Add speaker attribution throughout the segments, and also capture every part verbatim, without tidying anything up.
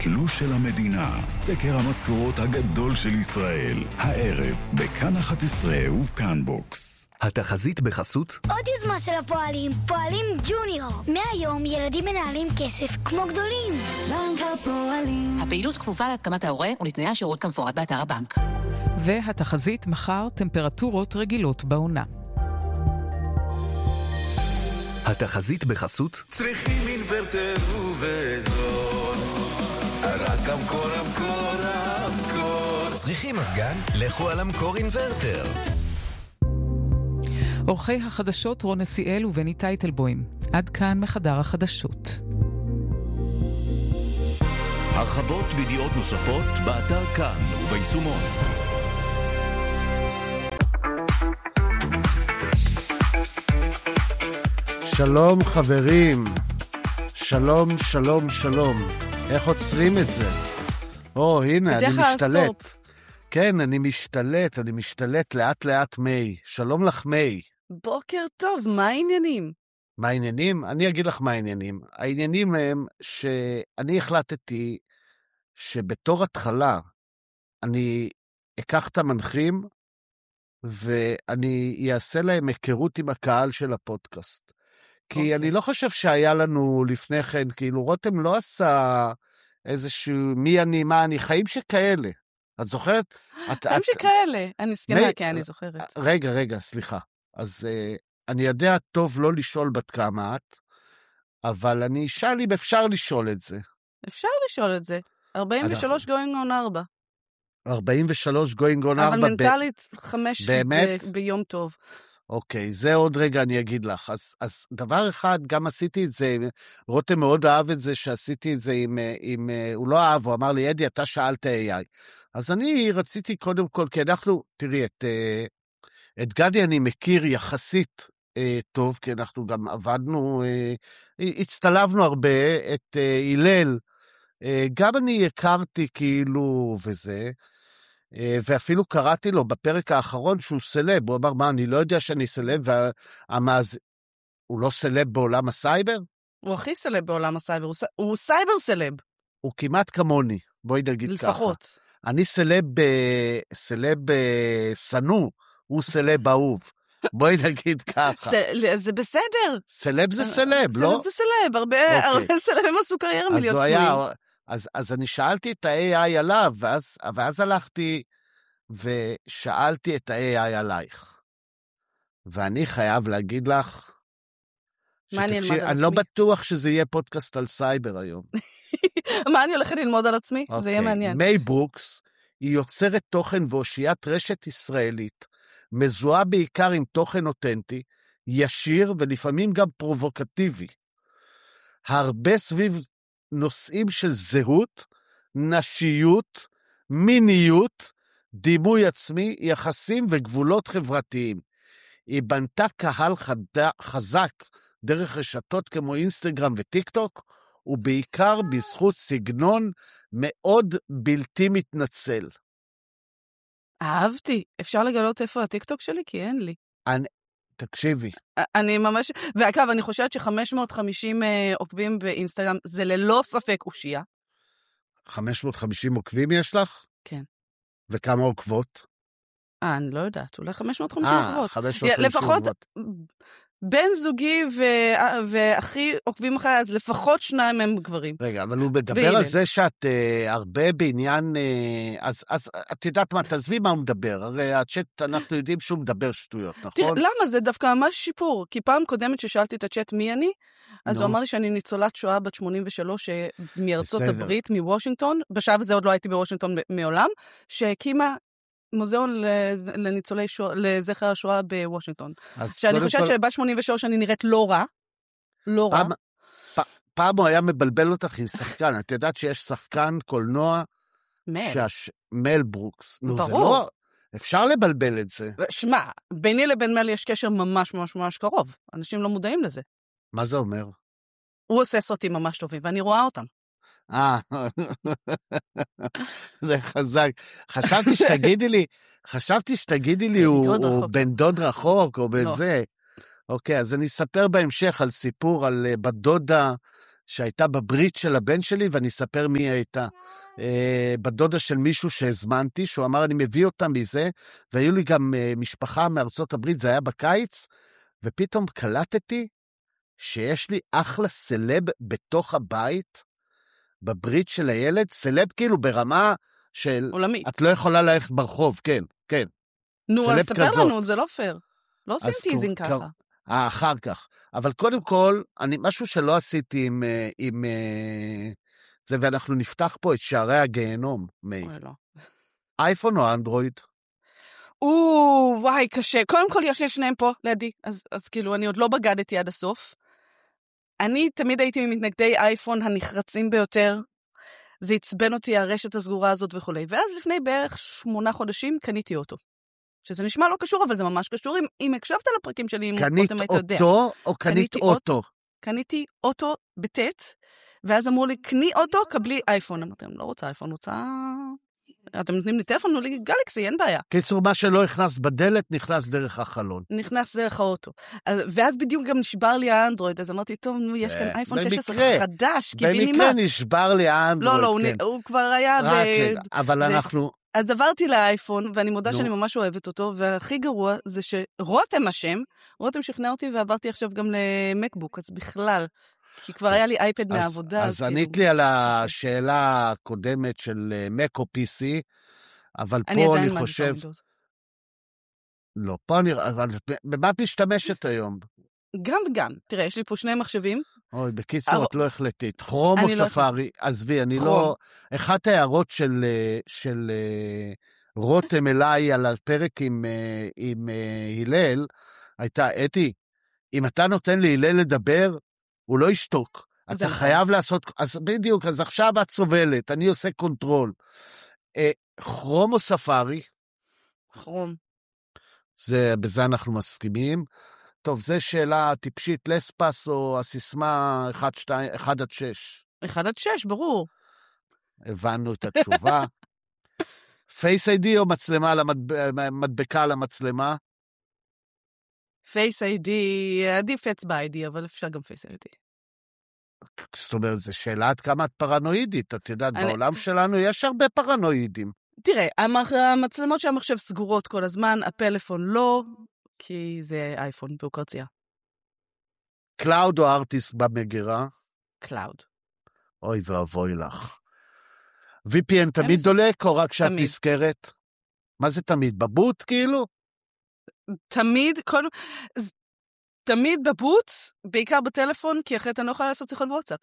Speaker 1: התלוש של המדינה, סקר המשכורות הגדול של ישראל, הערב בכאן אחת עשרה ובכאן בוקס.
Speaker 2: התחזית בחסות
Speaker 3: עוד יוזמה של הפועלים, פועלים ג'וניור. מהיום ילדים מנהלים כסף כמו גדולים. בנק הפועלים.
Speaker 4: הפעילות כפופה להתקמת ההורה ולתנאי השירות כמפורט באתר הבנק.
Speaker 5: והתחזית מחר טמפרטורות רגילות בעונה.
Speaker 2: התחזית בחסות
Speaker 6: צריכים אינוורטר ובזול, רק המקור המקור המקור.
Speaker 2: צריכים מזגן? לכו על המקור אינוורטר.
Speaker 5: אורחי החדשות רון נסיאל ובני טייטלבוים. עד כאן מחדר החדשות.
Speaker 1: הרחבות וידיעות נוספות באתר כאן וביישומון.
Speaker 7: שלום חברים, שלום שלום שלום. איך עוצרים את זה? או הנה אני משתלט. כן, אני משתלט, אני משתלט לאט לאט מי. שלום לך מי.
Speaker 8: בוקר טוב, מה העניינים?
Speaker 7: מה העניינים? אני אגיד לך מה העניינים. העניינים הם שאני החלטתי שבתור התחלה אני אקח את המנחים ואני אעשה להם היכרות עם הקהל של הפודקאסט. כי okay. אני לא חושב שהיה לנו לפני כן, כאילו רותם לא עשה איזשהו מי אני, מה אני, חיים שכאלה. את זוכרת? את,
Speaker 8: חיים
Speaker 7: את,
Speaker 8: שכאלה, אני סגנה,
Speaker 7: מי...
Speaker 8: כי אני זוכרת.
Speaker 7: רגע, רגע, סליחה. אז uh, אני יודע טוב לא לשאול בת כמה את, אבל אני אשאל אם אפשר לשאול את זה.
Speaker 8: אפשר לשאול את זה. ארבעים ושלוש going on ארבע.
Speaker 7: ארבעים ושלוש going on ארבע.
Speaker 8: אבל מנטלית חמש
Speaker 7: באמת?
Speaker 8: ב... ביום טוב.
Speaker 7: אוקיי, זה עוד רגע אני אגיד לך. אז, אז דבר אחד, גם עשיתי את זה, רותם מאוד אהב את זה, שעשיתי את זה עם, עם הוא לא אהב, הוא אמר לי, אדי, אתה שאלת איי איי. אז אני רציתי קודם כל, כי אנחנו, תראי, את, את גדי אני מכיר יחסית טוב, כי אנחנו גם עבדנו, הצטלבנו הרבה, את הלל, גם אני הכרתי כאילו וזה, ואפילו קראתי לו בפרק האחרון שהוא סלב, הוא אמר, מה, אני לא יודע שאני סלב, והמאז... הוא לא סלב בעולם הסייבר?
Speaker 8: הוא הכי סלב בעולם הסייבר, הוא, ס... הוא סייבר סלב.
Speaker 7: הוא כמעט כמוני, בואי נגיד
Speaker 8: לפחות. ככה.
Speaker 7: לפחות. אני סלב, סלב סנו, הוא סלב אהוב. בואי נגיד ככה.
Speaker 8: ס... זה בסדר.
Speaker 7: סלב זה סלב, לא?
Speaker 8: סלב זה סלב, הרבה, okay. הרבה סלבים עשו קריירה מלהיות סלויים. היה...
Speaker 7: אז, אז אני שאלתי את ה-איי איי עליו, ואז, ואז הלכתי ושאלתי את ה-איי איי עלייך. ואני חייב להגיד לך,
Speaker 8: מה אני אלמד על עצמי?
Speaker 7: אני לא בטוח שזה יהיה פודקאסט על סייבר היום.
Speaker 8: מה אני הולכת ללמוד על עצמי?
Speaker 7: Okay.
Speaker 8: זה יהיה מעניין.
Speaker 7: מיי ברוקס היא יוצרת תוכן ואושיית רשת ישראלית, מזוהה בעיקר עם תוכן אותנטי, ישיר ולפעמים גם פרובוקטיבי. הרבה סביב נושאים של זהות, נשיות, מיניות, דימוי עצמי, יחסים וגבולות חברתיים. היא בנתה קהל חד... חזק דרך רשתות כמו אינסטגרם וטיק טוק, ובעיקר בזכות סגנון מאוד בלתי מתנצל.
Speaker 8: אהבתי. אפשר לגלות איפה הטיק טוק שלי? כי אין לי.
Speaker 7: אני... תקשיבי.
Speaker 8: אני ממש, ואגב, אני חושבת ש-חמש מאות וחמישים עוקבים באינסטגרם, זה ללא ספק אושייה.
Speaker 7: חמש מאות וחמישים עוקבים יש לך?
Speaker 8: כן. וכמה
Speaker 7: עוקבות?
Speaker 8: אה, אני לא יודעת, אולי חמש מאות וחמישים עוקבות.
Speaker 7: אה, חמש מאות וחמישים
Speaker 8: לפחות,
Speaker 7: עוקבות.
Speaker 8: בן זוגי ואחי עוקבים אחרי, אז לפחות שניים הם גברים.
Speaker 7: רגע, אבל הוא מדבר על זה שאת הרבה בעניין, אז את יודעת מה, תעזבי מה הוא מדבר, הרי הצ'אט, אנחנו יודעים שהוא מדבר שטויות, נכון?
Speaker 8: למה? זה דווקא ממש שיפור, כי פעם קודמת ששאלתי את הצ'אט מי אני, אז הוא אמר לי שאני ניצולת שואה בת שמונים ושלוש מארצות הברית, מוושינגטון, בשלב הזה עוד לא הייתי בוושינגטון מעולם, שהקימה מוזיאון לניצולי שואה, לזכר השואה בוושינגטון. שאני חושבת שבת שמונים ושלוש אני נראית לא רע, לא רע.
Speaker 7: פעם הוא היה מבלבל אותך עם שחקן, את יודעת שיש שחקן קולנוע, מל ברוקס. ברור. אפשר לבלבל את זה.
Speaker 8: שמע, ביני לבין מל יש קשר ממש ממש ממש קרוב. אנשים לא מודעים לזה.
Speaker 7: מה זה אומר?
Speaker 8: הוא עושה סרטים ממש טובים, ואני רואה אותם.
Speaker 7: אה, זה חזק. חשבתי שתגידי לי, חשבתי שתגידי לי, הוא בן דוד רחוק, או בזה. אוקיי, אז אני אספר בהמשך על סיפור, על בת דודה, שהייתה בברית של הבן שלי, ואני אספר מי הייתה. אה, בדודה של מישהו שהזמנתי, שהוא אמר, אני מביא אותה מזה, והיו לי גם אה, משפחה מארצות הברית, זה היה בקיץ, ופתאום קלטתי שיש לי אחלה סלב בתוך הבית, בברית של הילד, סלב כאילו ברמה של...
Speaker 8: עולמית.
Speaker 7: את לא יכולה ללכת ברחוב, כן, כן.
Speaker 8: נו, אז ספר לנו, זה לא פייר. לא עושים טיזינג ככה.
Speaker 7: אה, אחר כך. אבל קודם כל, אני, משהו שלא עשיתי עם, עם זה, ואנחנו נפתח פה את שערי הגיהנום, מי.
Speaker 8: אוי, לא.
Speaker 7: אייפון או אנדרואיד?
Speaker 8: או, וואי, קשה. קודם כל, יש לי שניהם פה, לידי. אז, אז כאילו, אני עוד לא בגדתי עד הסוף. אני תמיד הייתי ממתנגדי אייפון הנחרצים ביותר. זה הצבן אותי, הרשת הסגורה הזאת וכו'. ואז לפני בערך שמונה חודשים קניתי אותו. שזה נשמע לא קשור, אבל זה ממש קשור. אם, אם הקשבת לפרקים שלי, אם
Speaker 7: קנית אותו או קנית אוטו?
Speaker 8: קניתי אוטו בטט, ואז אמרו לי, קני אוטו, קבלי אייפון. אמרתי, אני לא רוצה אייפון, רוצה... אתם נותנים לי טלפון, נותנים לי גלקסי, אין בעיה.
Speaker 7: קיצור, מה שלא נכנס בדלת, נכנס דרך החלון.
Speaker 8: נכנס דרך האוטו. ואז בדיוק גם נשבר לי האנדרואיד, אז אמרתי, טוב, נו, יש כאן אייפון שש עשרה חדש, קיבינימט.
Speaker 7: במקרה נשבר לי האנדרואיד,
Speaker 8: לא, לא, הוא כבר היה...
Speaker 7: רק רגע, אבל אנחנו...
Speaker 8: אז עברתי לאייפון, ואני מודה שאני ממש אוהבת אותו, והכי גרוע זה שרותם השם, רותם שכנע אותי, ועברתי עכשיו גם למקבוק, אז בכלל, כי כבר היה לי אייפד מהעבודה.
Speaker 7: אז ענית לי על השאלה הקודמת של מק או פי סי, אבל פה אני חושב... לא, פה אני... אבל במה את משתמשת היום?
Speaker 8: גם וגם. תראה, יש לי פה שני מחשבים.
Speaker 7: אוי, בקיצור, את לא החלטית. כרום או ספארי? עזבי, אני לא... אחת ההערות של רותם אליי על הפרק עם הלל, הייתה, אתי, אם אתה נותן לי הלל לדבר, הוא לא ישתוק. אתה חייב לעשות... אז בדיוק, אז עכשיו את סובלת, אני עושה קונטרול. כרום או ספארי?
Speaker 8: כרום.
Speaker 7: בזה אנחנו מסכימים. טוב, זו שאלה טיפשית, לספס או הסיסמה אחד עד שש?
Speaker 8: אחד עד שש, ברור.
Speaker 7: הבנו את התשובה. פייס איי די או מצלמה, מדבקה על המצלמה?
Speaker 8: פייס איי די, עדיף אצבע איי די, אבל אפשר גם פייס איי די.
Speaker 7: זאת אומרת, זו שאלה עד כמה את פרנואידית, את יודעת, אני... בעולם שלנו יש הרבה פרנואידים.
Speaker 8: תראה, המצלמות שהמחשב סגורות כל הזמן, הפלאפון לא... כי זה אייפון והוא קרצייה.
Speaker 7: קלאוד או ארטיסט במגירה?
Speaker 8: קלאוד.
Speaker 7: אוי ואבוי לך. וי פי אן תמיד דולק או רק שאת נזכרת? מה זה תמיד? בבוט כאילו?
Speaker 8: תמיד, כל... תמיד בבוט, בעיקר בטלפון, כי אחרת אני לא יכולה לעשות שיחות בוואטסאפ.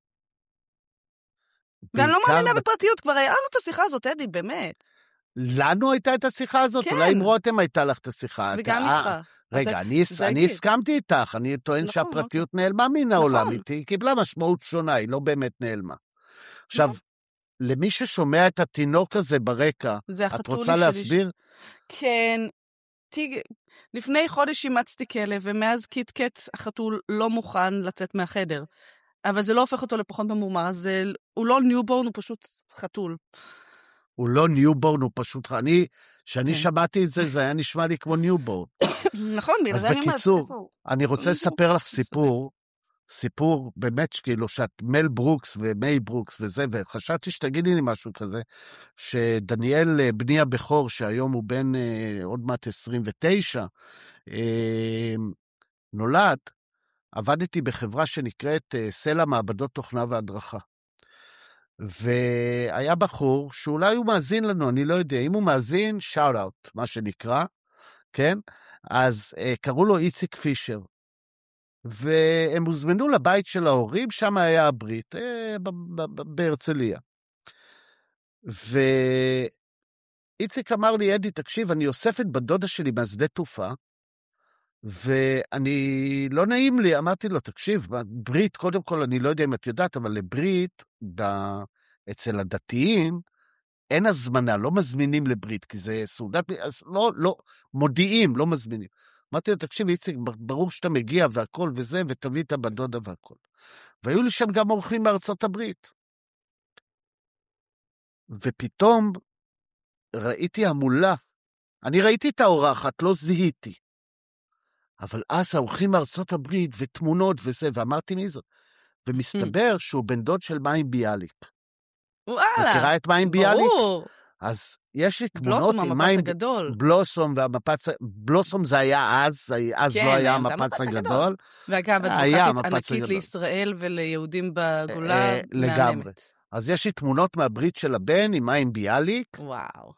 Speaker 8: ואני לא מאמינה בפרטיות, כבר היה לנו את השיחה הזאת, אדי, באמת.
Speaker 7: לנו הייתה את השיחה הזאת?
Speaker 8: כן.
Speaker 7: אולי עם רותם הייתה לך את השיחה.
Speaker 8: וגם
Speaker 7: אתה...
Speaker 8: איתך.
Speaker 7: רגע,
Speaker 8: אתה...
Speaker 7: אני, אני הסכמתי איתך, אני טוען
Speaker 8: נכון,
Speaker 7: שהפרטיות
Speaker 8: נכון.
Speaker 7: נעלמה מן העולם,
Speaker 8: נכון.
Speaker 7: היא קיבלה משמעות שונה, היא לא באמת נעלמה. עכשיו, נכון. למי ששומע את התינוק הזה ברקע, את רוצה להסביר?
Speaker 8: ש... כן, תיג... לפני חודש אימצתי כלב, ומאז קיטקט החתול לא מוכן לצאת מהחדר. אבל זה לא הופך אותו לפחות ממומר, זה... הוא לא ניובורן, הוא פשוט חתול.
Speaker 7: הוא לא ניובורן, הוא פשוט... אני, שאני שמעתי את זה, זה היה נשמע לי כמו ניובורן.
Speaker 8: נכון, בגלל זה אני אומרת.
Speaker 7: אז בקיצור, אני רוצה לספר לך סיפור, סיפור באמת שכאילו, שאת מל ברוקס ומי ברוקס וזה, וחשבתי שתגידי לי משהו כזה, שדניאל בני הבכור, שהיום הוא בן עוד מעט עשרים ותשע, נולד, עבדתי בחברה שנקראת סלע מעבדות תוכנה והדרכה. והיה בחור שאולי הוא מאזין לנו, אני לא יודע, אם הוא מאזין, שאוט אאוט, מה שנקרא, כן? אז אה, קראו לו איציק פישר, והם הוזמנו לבית של ההורים, שם היה הברית, אה, בהרצליה. ואיציק אמר לי, אדי, תקשיב, אני אוסף את בדודה שלי מהשדה תעופה, ואני, לא נעים לי, אמרתי לו, תקשיב, ברית, קודם כל, אני לא יודע אם את יודעת, אבל לברית, ב... אצל הדתיים, אין הזמנה, לא מזמינים לברית, כי זה סעודת, אז לא, לא, מודיעים, לא מזמינים. אמרתי לו, תקשיב, איציק, ברור שאתה מגיע והכל וזה, ותביא את הבדודה והכל. והיו לי שם גם אורחים מארצות הברית. ופתאום ראיתי המולה, אני ראיתי את האורחת, לא זיהיתי. אבל אז האורחים מארצות הברית ותמונות וזה, ואמרתי מי זאת? ומסתבר שהוא בן דוד של מים ביאליק.
Speaker 8: וואלה.
Speaker 7: מכירה את מים ביאליק?
Speaker 8: ברור.
Speaker 7: אז יש לי תמונות
Speaker 8: בלוסום,
Speaker 7: עם
Speaker 8: המפץ
Speaker 7: מים...
Speaker 8: הגדול.
Speaker 7: בלוסום והמפץ... בלוסום זה היה אז, אז
Speaker 8: כן,
Speaker 7: לא היה
Speaker 8: זה
Speaker 7: המפץ
Speaker 8: המפץ
Speaker 7: הגדול.
Speaker 8: ואגב,
Speaker 7: היה
Speaker 8: הדבקתית
Speaker 7: המפץ
Speaker 8: ענקית
Speaker 7: הגדול.
Speaker 8: לישראל וליהודים בגולה
Speaker 7: אה, לגמרי.
Speaker 8: מהממת.
Speaker 7: אז יש לי תמונות מהברית של הבן עם מים ביאליק,
Speaker 8: וואו.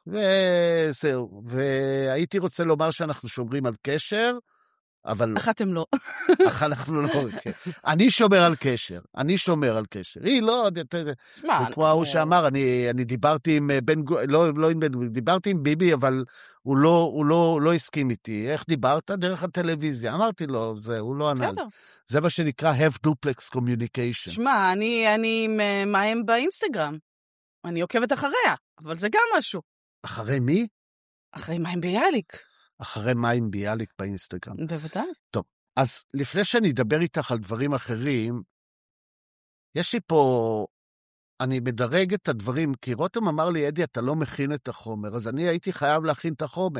Speaker 7: וזהו. והייתי רוצה לומר שאנחנו שומרים על קשר, אבל...
Speaker 8: אך אתם לא.
Speaker 7: אך אנחנו לא... אני שומר על קשר, אני שומר על קשר. היא לא... זה כמו ההוא שאמר, אני דיברתי עם בן... לא עם בן... דיברתי עם ביבי, אבל הוא לא הסכים איתי. איך דיברת? דרך הטלוויזיה. אמרתי לו, זה, הוא לא ענה. זה מה שנקרא have duplex communication.
Speaker 8: שמע, אני מהם באינסטגרם. אני עוקבת אחריה, אבל זה גם משהו.
Speaker 7: אחרי מי?
Speaker 8: אחרי מים ביאליק.
Speaker 7: אחרי מים ביאליק באינסטגרם.
Speaker 8: בוודאי.
Speaker 7: טוב, אז לפני שאני אדבר איתך על דברים אחרים, יש לי פה, אני מדרג את הדברים, כי רותם אמר לי, אדי, אתה לא מכין את החומר, אז אני הייתי חייב להכין את החומר.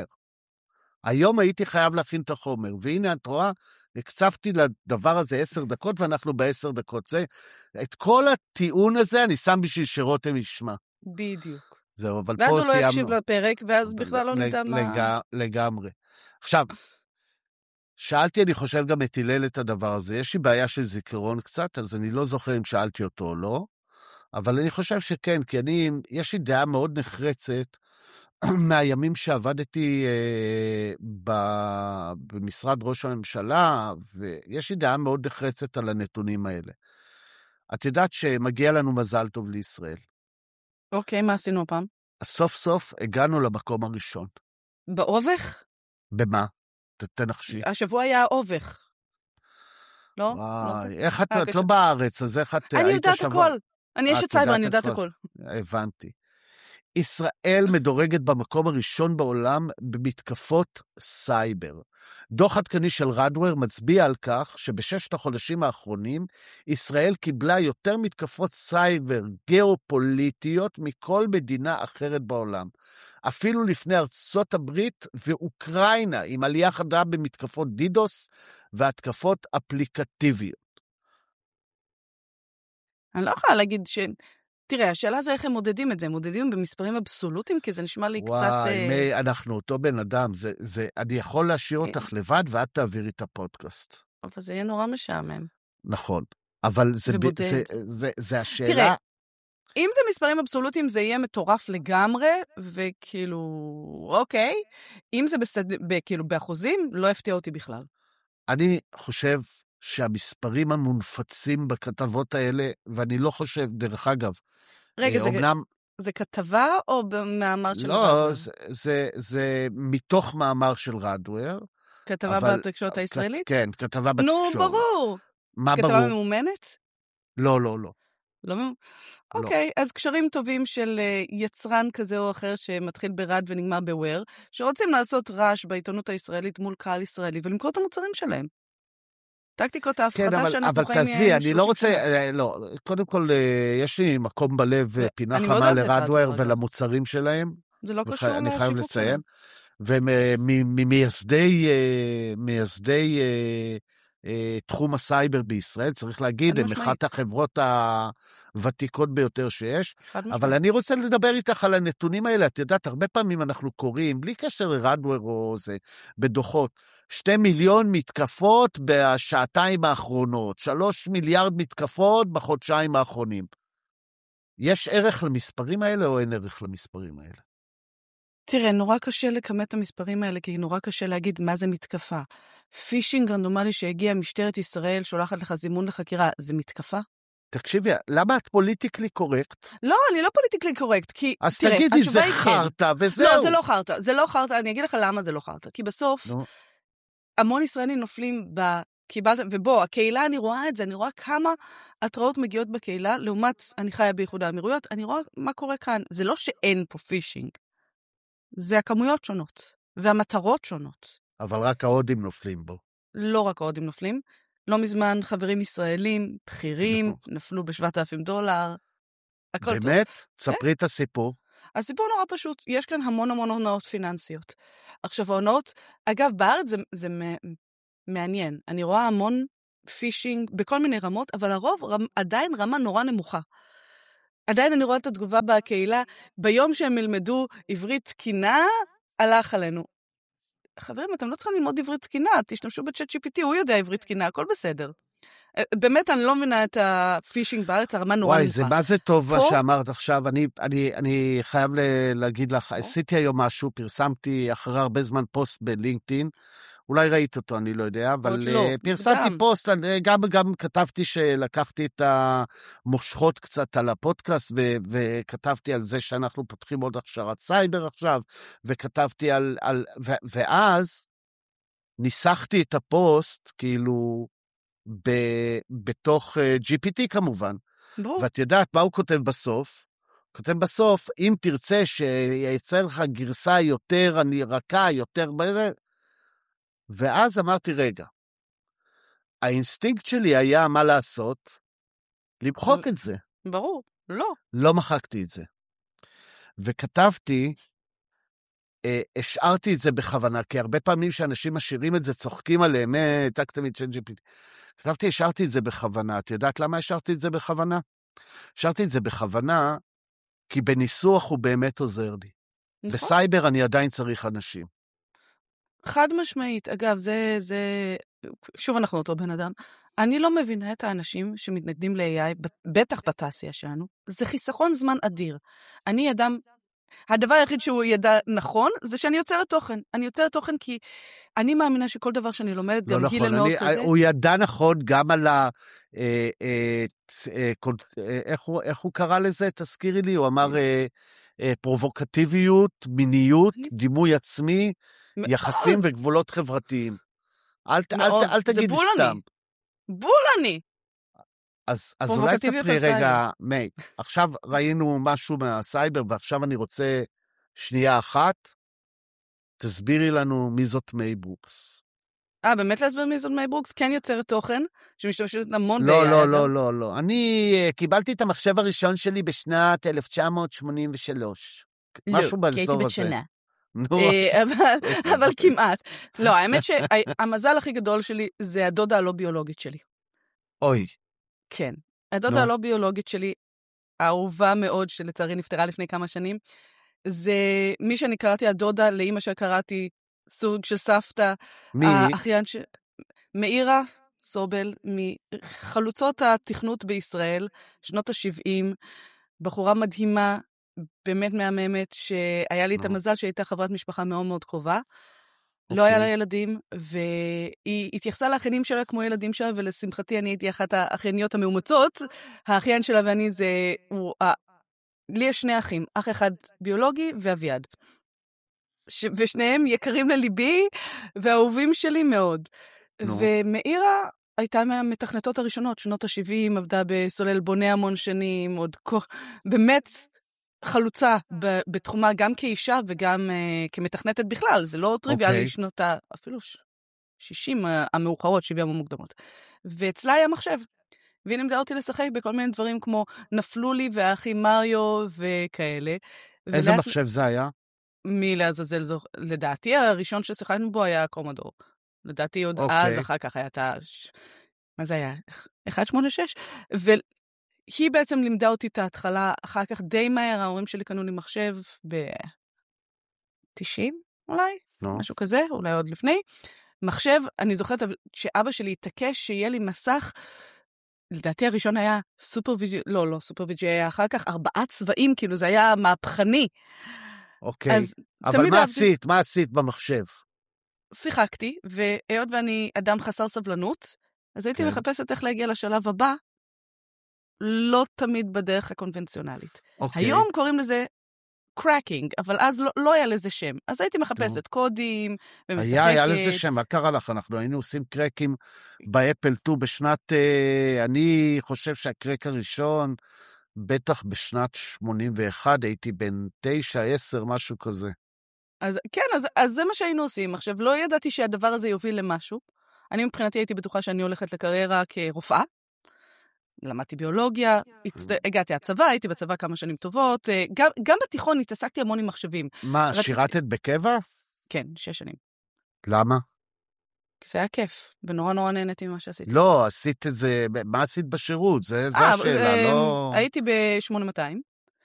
Speaker 7: היום הייתי חייב להכין את החומר, והנה את רואה, הקצבתי לדבר הזה עשר דקות, ואנחנו בעשר דקות. זה, את כל הטיעון הזה אני שם בשביל שרותם ישמע.
Speaker 8: בדיוק.
Speaker 7: זהו, אבל
Speaker 8: ואז
Speaker 7: פה
Speaker 8: הוא לא
Speaker 7: סיימנו.
Speaker 8: יקשיב לפרק, ואז בכלל לא נדע מה...
Speaker 7: לג... לגמרי. עכשיו, שאלתי, אני חושב גם את הלל את הדבר הזה. יש לי בעיה של זיכרון קצת, אז אני לא זוכר אם שאלתי אותו או לא, אבל אני חושב שכן, כי אני, יש לי דעה מאוד נחרצת, מהימים שעבדתי אה, ב... במשרד ראש הממשלה, ויש לי דעה מאוד נחרצת על הנתונים האלה. את יודעת שמגיע לנו מזל טוב לישראל.
Speaker 8: אוקיי, מה עשינו הפעם?
Speaker 7: אז סוף סוף הגענו למקום הראשון.
Speaker 8: באובך?
Speaker 7: במה? תנחשי.
Speaker 8: השבוע היה אובך. לא?
Speaker 7: וואי, איך את, את לא בארץ, אז איך את...
Speaker 8: אני יודעת הכל. אני אשת סייבר, אני יודעת הכל.
Speaker 7: הבנתי. ישראל מדורגת במקום הראשון בעולם במתקפות סייבר. דוח עדכני של רדוור מצביע על כך שבששת החודשים האחרונים ישראל קיבלה יותר מתקפות סייבר גיאופוליטיות מכל מדינה אחרת בעולם. אפילו לפני ארצות הברית ואוקראינה, עם עלייה חדה במתקפות דידוס והתקפות אפליקטיביות.
Speaker 8: אני לא יכולה להגיד ש... תראה, השאלה זה איך הם מודדים את זה, הם מודדים במספרים אבסולוטיים, כי זה נשמע לי
Speaker 7: וואי,
Speaker 8: קצת...
Speaker 7: וואי, מי, אנחנו אותו בן אדם, זה, זה, אני יכול להשאיר אותך לבד, ואת תעבירי את הפודקאסט.
Speaker 8: אבל זה יהיה נורא משעמם.
Speaker 7: נכון, אבל זה, זה, זה, זה השאלה...
Speaker 8: תראה, אם זה מספרים אבסולוטיים, זה יהיה מטורף לגמרי, וכאילו, אוקיי, אם זה בסד... כאילו באחוזים, לא הפתיע אותי בכלל.
Speaker 7: אני חושב שהמספרים המונפצים בכתבות האלה, ואני לא חושב, דרך אגב,
Speaker 8: רגע, זה,
Speaker 7: אומנם...
Speaker 8: זה כתבה או במאמר של
Speaker 7: לא,
Speaker 8: רדוור?
Speaker 7: זה, זה, זה מתוך מאמר של רדוור.
Speaker 8: כתבה אבל... בתקשורת הישראלית?
Speaker 7: כן, כתבה בתקשורת.
Speaker 8: נו, ברור.
Speaker 7: מה
Speaker 8: כתבה
Speaker 7: ברור?
Speaker 8: כתבה ממומנת?
Speaker 7: לא, לא, לא.
Speaker 8: לא ממומנת? אוקיי, אז קשרים טובים של יצרן כזה או אחר שמתחיל ברד ונגמר בוור, שרוצים לעשות רעש בעיתונות הישראלית מול קהל ישראלי ולמכור את המוצרים שלהם. טקטיקות ההפחדה
Speaker 7: כן, אבל,
Speaker 8: שאנחנו
Speaker 7: אבל
Speaker 8: חיים...
Speaker 7: תעזבי, אני לא רוצה, שנה. לא, קודם כל, יש לי מקום בלב פינה חמה לרדוור ולמוצרים שלהם.
Speaker 8: זה לא קשור לשיווק.
Speaker 7: אני חייב לציין. וממייסדי, מייסדי תחום הסייבר בישראל, צריך להגיד, הם אחת החברות הוותיקות ביותר שיש. אבל אני רוצה לדבר איתך על הנתונים האלה. את יודעת, הרבה פעמים אנחנו קוראים, בלי קשר לרדוור או זה, בדוחות, שתי מיליון מתקפות בשעתיים האחרונות, שלוש מיליארד מתקפות בחודשיים האחרונים. יש ערך למספרים האלה או אין ערך למספרים האלה?
Speaker 8: תראה, נורא קשה לכמת את המספרים האלה, כי נורא קשה להגיד מה זה מתקפה. פישינג רנדומלי שהגיע משטרת ישראל, שולחת לך זימון לחקירה, זה מתקפה?
Speaker 7: תקשיבי, למה את פוליטיקלי קורקט?
Speaker 8: לא, אני לא פוליטיקלי קורקט, כי...
Speaker 7: אז
Speaker 8: תראה,
Speaker 7: תגידי, זה חרטה וזהו.
Speaker 8: לא, זה לא חרטה, זה לא חרטה, אני אגיד לך למה זה לא חרטה, כי בסוף, no. המון ישראלים נופלים ב... קיבלת, ובוא, הקהילה, אני רואה את זה, אני רואה כמה התראות מגיעות בקהילה, לעומת, אני חיה באיחוד האמירויות, אני רואה מה קורה כאן. זה לא שאין פה פישינג. זה הכמויות שונות, והמטרות שונות.
Speaker 7: אבל רק ההודים נופלים בו.
Speaker 8: לא רק ההודים נופלים. לא מזמן חברים ישראלים, בכירים, נפלו בשבעת אלפים דולר. הכל טוב.
Speaker 7: באמת? ספרי את הסיפור.
Speaker 8: הסיפור נורא פשוט. יש כאן המון המון הונאות פיננסיות. עכשיו, ההונאות, אגב, בארץ זה, זה מעניין. אני רואה המון פישינג בכל מיני רמות, אבל הרוב רמ, עדיין רמה נורא נמוכה. עדיין אני רואה את התגובה בקהילה, ביום שהם ילמדו עברית תקינה, הלך עלינו. חברים, אתם לא צריכים ללמוד עברית תקינה, תשתמשו בצ'אט ג'י פי טי, הוא יודע עברית תקינה, הכל בסדר. באמת, אני לא מבינה את הפישינג בארץ, הרמה נורא נמוכה.
Speaker 7: וואי, זה מה זה טוב מה שאמרת עכשיו, אני, אני, אני חייב להגיד לך, עשיתי היום משהו, פרסמתי אחרי הרבה זמן פוסט בלינקדאין, אולי ראית אותו, אני לא יודע, אבל לא, פרסמתי גם. פוסט, גם, גם כתבתי שלקחתי את המושכות קצת על הפודקאסט, ו, וכתבתי על זה שאנחנו פותחים עוד הכשרת סייבר עכשיו, וכתבתי על, על ו, ואז ניסחתי את הפוסט, כאילו, ב, בתוך ג'י פי טי כמובן. בוא. ואת יודעת מה הוא כותב בסוף? הוא כותב בסוף, אם תרצה שיצא לך גרסה יותר רכה, יותר בזה, ואז אמרתי, רגע, האינסטינקט שלי היה מה לעשות, למחוק את זה.
Speaker 8: ברור, לא.
Speaker 7: לא מחקתי את זה. וכתבתי, אה, השארתי את זה בכוונה, כי הרבה פעמים שאנשים משאירים את זה, צוחקים עליהם, אה, תקתם את ג'י פי טי. כתבתי, השארתי את זה בכוונה. את יודעת למה השארתי את זה בכוונה? השארתי את זה בכוונה, כי בניסוח הוא באמת עוזר לי. נכון. בסייבר אני עדיין צריך אנשים.
Speaker 8: חד משמעית, אגב, זה, זה, שוב אנחנו אותו בן אדם, אני לא מבינה את האנשים שמתנגדים ל-איי איי, בטח בתעשייה שלנו, זה חיסכון זמן אדיר. אני אדם, הדבר היחיד שהוא ידע נכון, זה שאני יוצרת תוכן. אני יוצרת תוכן כי אני מאמינה שכל דבר שאני לומדת,
Speaker 7: לא
Speaker 8: גם
Speaker 7: נכון,
Speaker 8: גיל מאוד
Speaker 7: אני,
Speaker 8: כזה.
Speaker 7: הוא ידע נכון גם על ה... אה, אה, אה, אה, איך, הוא, איך הוא קרא לזה? תזכירי לי, הוא אמר אה, אה, פרובוקטיביות, מיניות, דימוי עצמי, יחסים וגבולות חברתיים. אל, אל, אל, אל תגיד לי סתם.
Speaker 8: בולני.
Speaker 7: אז, אז אולי ספרי רגע, מי, עכשיו ראינו משהו מהסייבר, ועכשיו אני רוצה שנייה אחת, תסבירי לנו מי זאת מי ברוקס.
Speaker 8: אה, באמת להסביר מי זאת מי ברוקס? כן יוצרת תוכן, שמשתמשת המון
Speaker 7: לא, ב-איי איי. לא, לא, לא, לא. אני קיבלתי את המחשב הראשון שלי בשנת אלף תשע מאות שמונים ושלוש. משהו באזור הזה.
Speaker 8: לא, כי הייתי בשנה. אבל כמעט. לא, האמת שהמזל הכי גדול שלי זה הדודה הלא ביולוגית שלי.
Speaker 7: אוי.
Speaker 8: כן. הדודה הלא ביולוגית שלי, האהובה מאוד, שלצערי נפטרה לפני כמה שנים, זה מי שאני קראתי הדודה, לאמא שקראתי סוג של סבתא.
Speaker 7: מי?
Speaker 8: האחיין ש... מאירה סובל, מחלוצות התכנות בישראל, שנות ה-שבעים, בחורה מדהימה, באמת מהממת, שהיה לי את המזל שהייתה חברת משפחה מאוד מאוד קרובה. לא היה לה ילדים, והיא התייחסה לאחיינים שלה כמו ילדים שלה, ולשמחתי אני הייתי אחת האחייניות המאומצות. האחיין שלה ואני זה... לי יש שני אחים, אח אחד ביולוגי ואביעד. ושניהם יקרים לליבי, והאהובים שלי מאוד. ומאירה הייתה מהמתכנתות הראשונות, שנות ה-שבעים, עבדה בסולל בונה המון שנים, עוד באמת... חלוצה בתחומה גם כאישה וגם uh, כמתכנתת בכלל, זה לא טריוויאלי okay. שנות ה... אפילו שישים המאוחרות, שבעים המוקדמות. ואצלה היה מחשב, והיא נמדה אותי לשחק בכל מיני דברים כמו נפלו לי והאחים מריו וכאלה.
Speaker 7: איזה ולאט... מחשב זה היה?
Speaker 8: מי לעזאזל זו? לדעתי הראשון ששיחקנו בו היה קומודור. לדעתי עוד okay. אז, אחר כך היה את ה... מה זה היה? אחת שמונה שש? ו... היא בעצם לימדה אותי את ההתחלה, אחר כך די מהר, ההורים שלי קנו לי מחשב ב-תשעים אולי, no. משהו כזה, אולי עוד לפני. מחשב, אני זוכרת שאבא שלי התעקש שיהיה לי מסך, לדעתי הראשון היה סופר ויג'י, לא, לא, סופר ויג'י היה אחר כך, ארבעה צבעים, כאילו זה היה מהפכני.
Speaker 7: אוקיי, okay. אבל מה עשית? מה עשית במחשב?
Speaker 8: שיחקתי, והיות ואני אדם חסר סבלנות, אז הייתי okay. מחפשת איך להגיע לשלב הבא, לא תמיד בדרך הקונבנציונלית. Okay. היום קוראים לזה קרקינג, אבל אז לא, לא היה לזה שם. אז הייתי מחפשת no. קודים ומשחקת.
Speaker 7: היה, היה לזה שם, מה קרה לך? אנחנו היינו עושים קרקים באפל טו בשנת, אה, אני חושב שהקרק הראשון, בטח בשנת שמונים ואחת, הייתי בין תשע, עשר, משהו כזה.
Speaker 8: אז כן, אז, אז זה מה שהיינו עושים. עכשיו, לא ידעתי שהדבר הזה יוביל למשהו. אני מבחינתי הייתי בטוחה שאני הולכת לקריירה כרופאה. למדתי ביולוגיה, הצד... הגעתי הצבא, הייתי בצבא כמה שנים טובות, גם, גם בתיכון התעסקתי המון עם מחשבים.
Speaker 7: מה, רצ... שירתת בקבע?
Speaker 8: כן, שש שנים.
Speaker 7: למה?
Speaker 8: כי זה היה כיף, ונורא נורא נהניתי ממה שעשיתי.
Speaker 7: לא, עשית איזה, מה עשית בשירות? זה השאלה, לא...
Speaker 8: הייתי ב-שמונה מאתיים.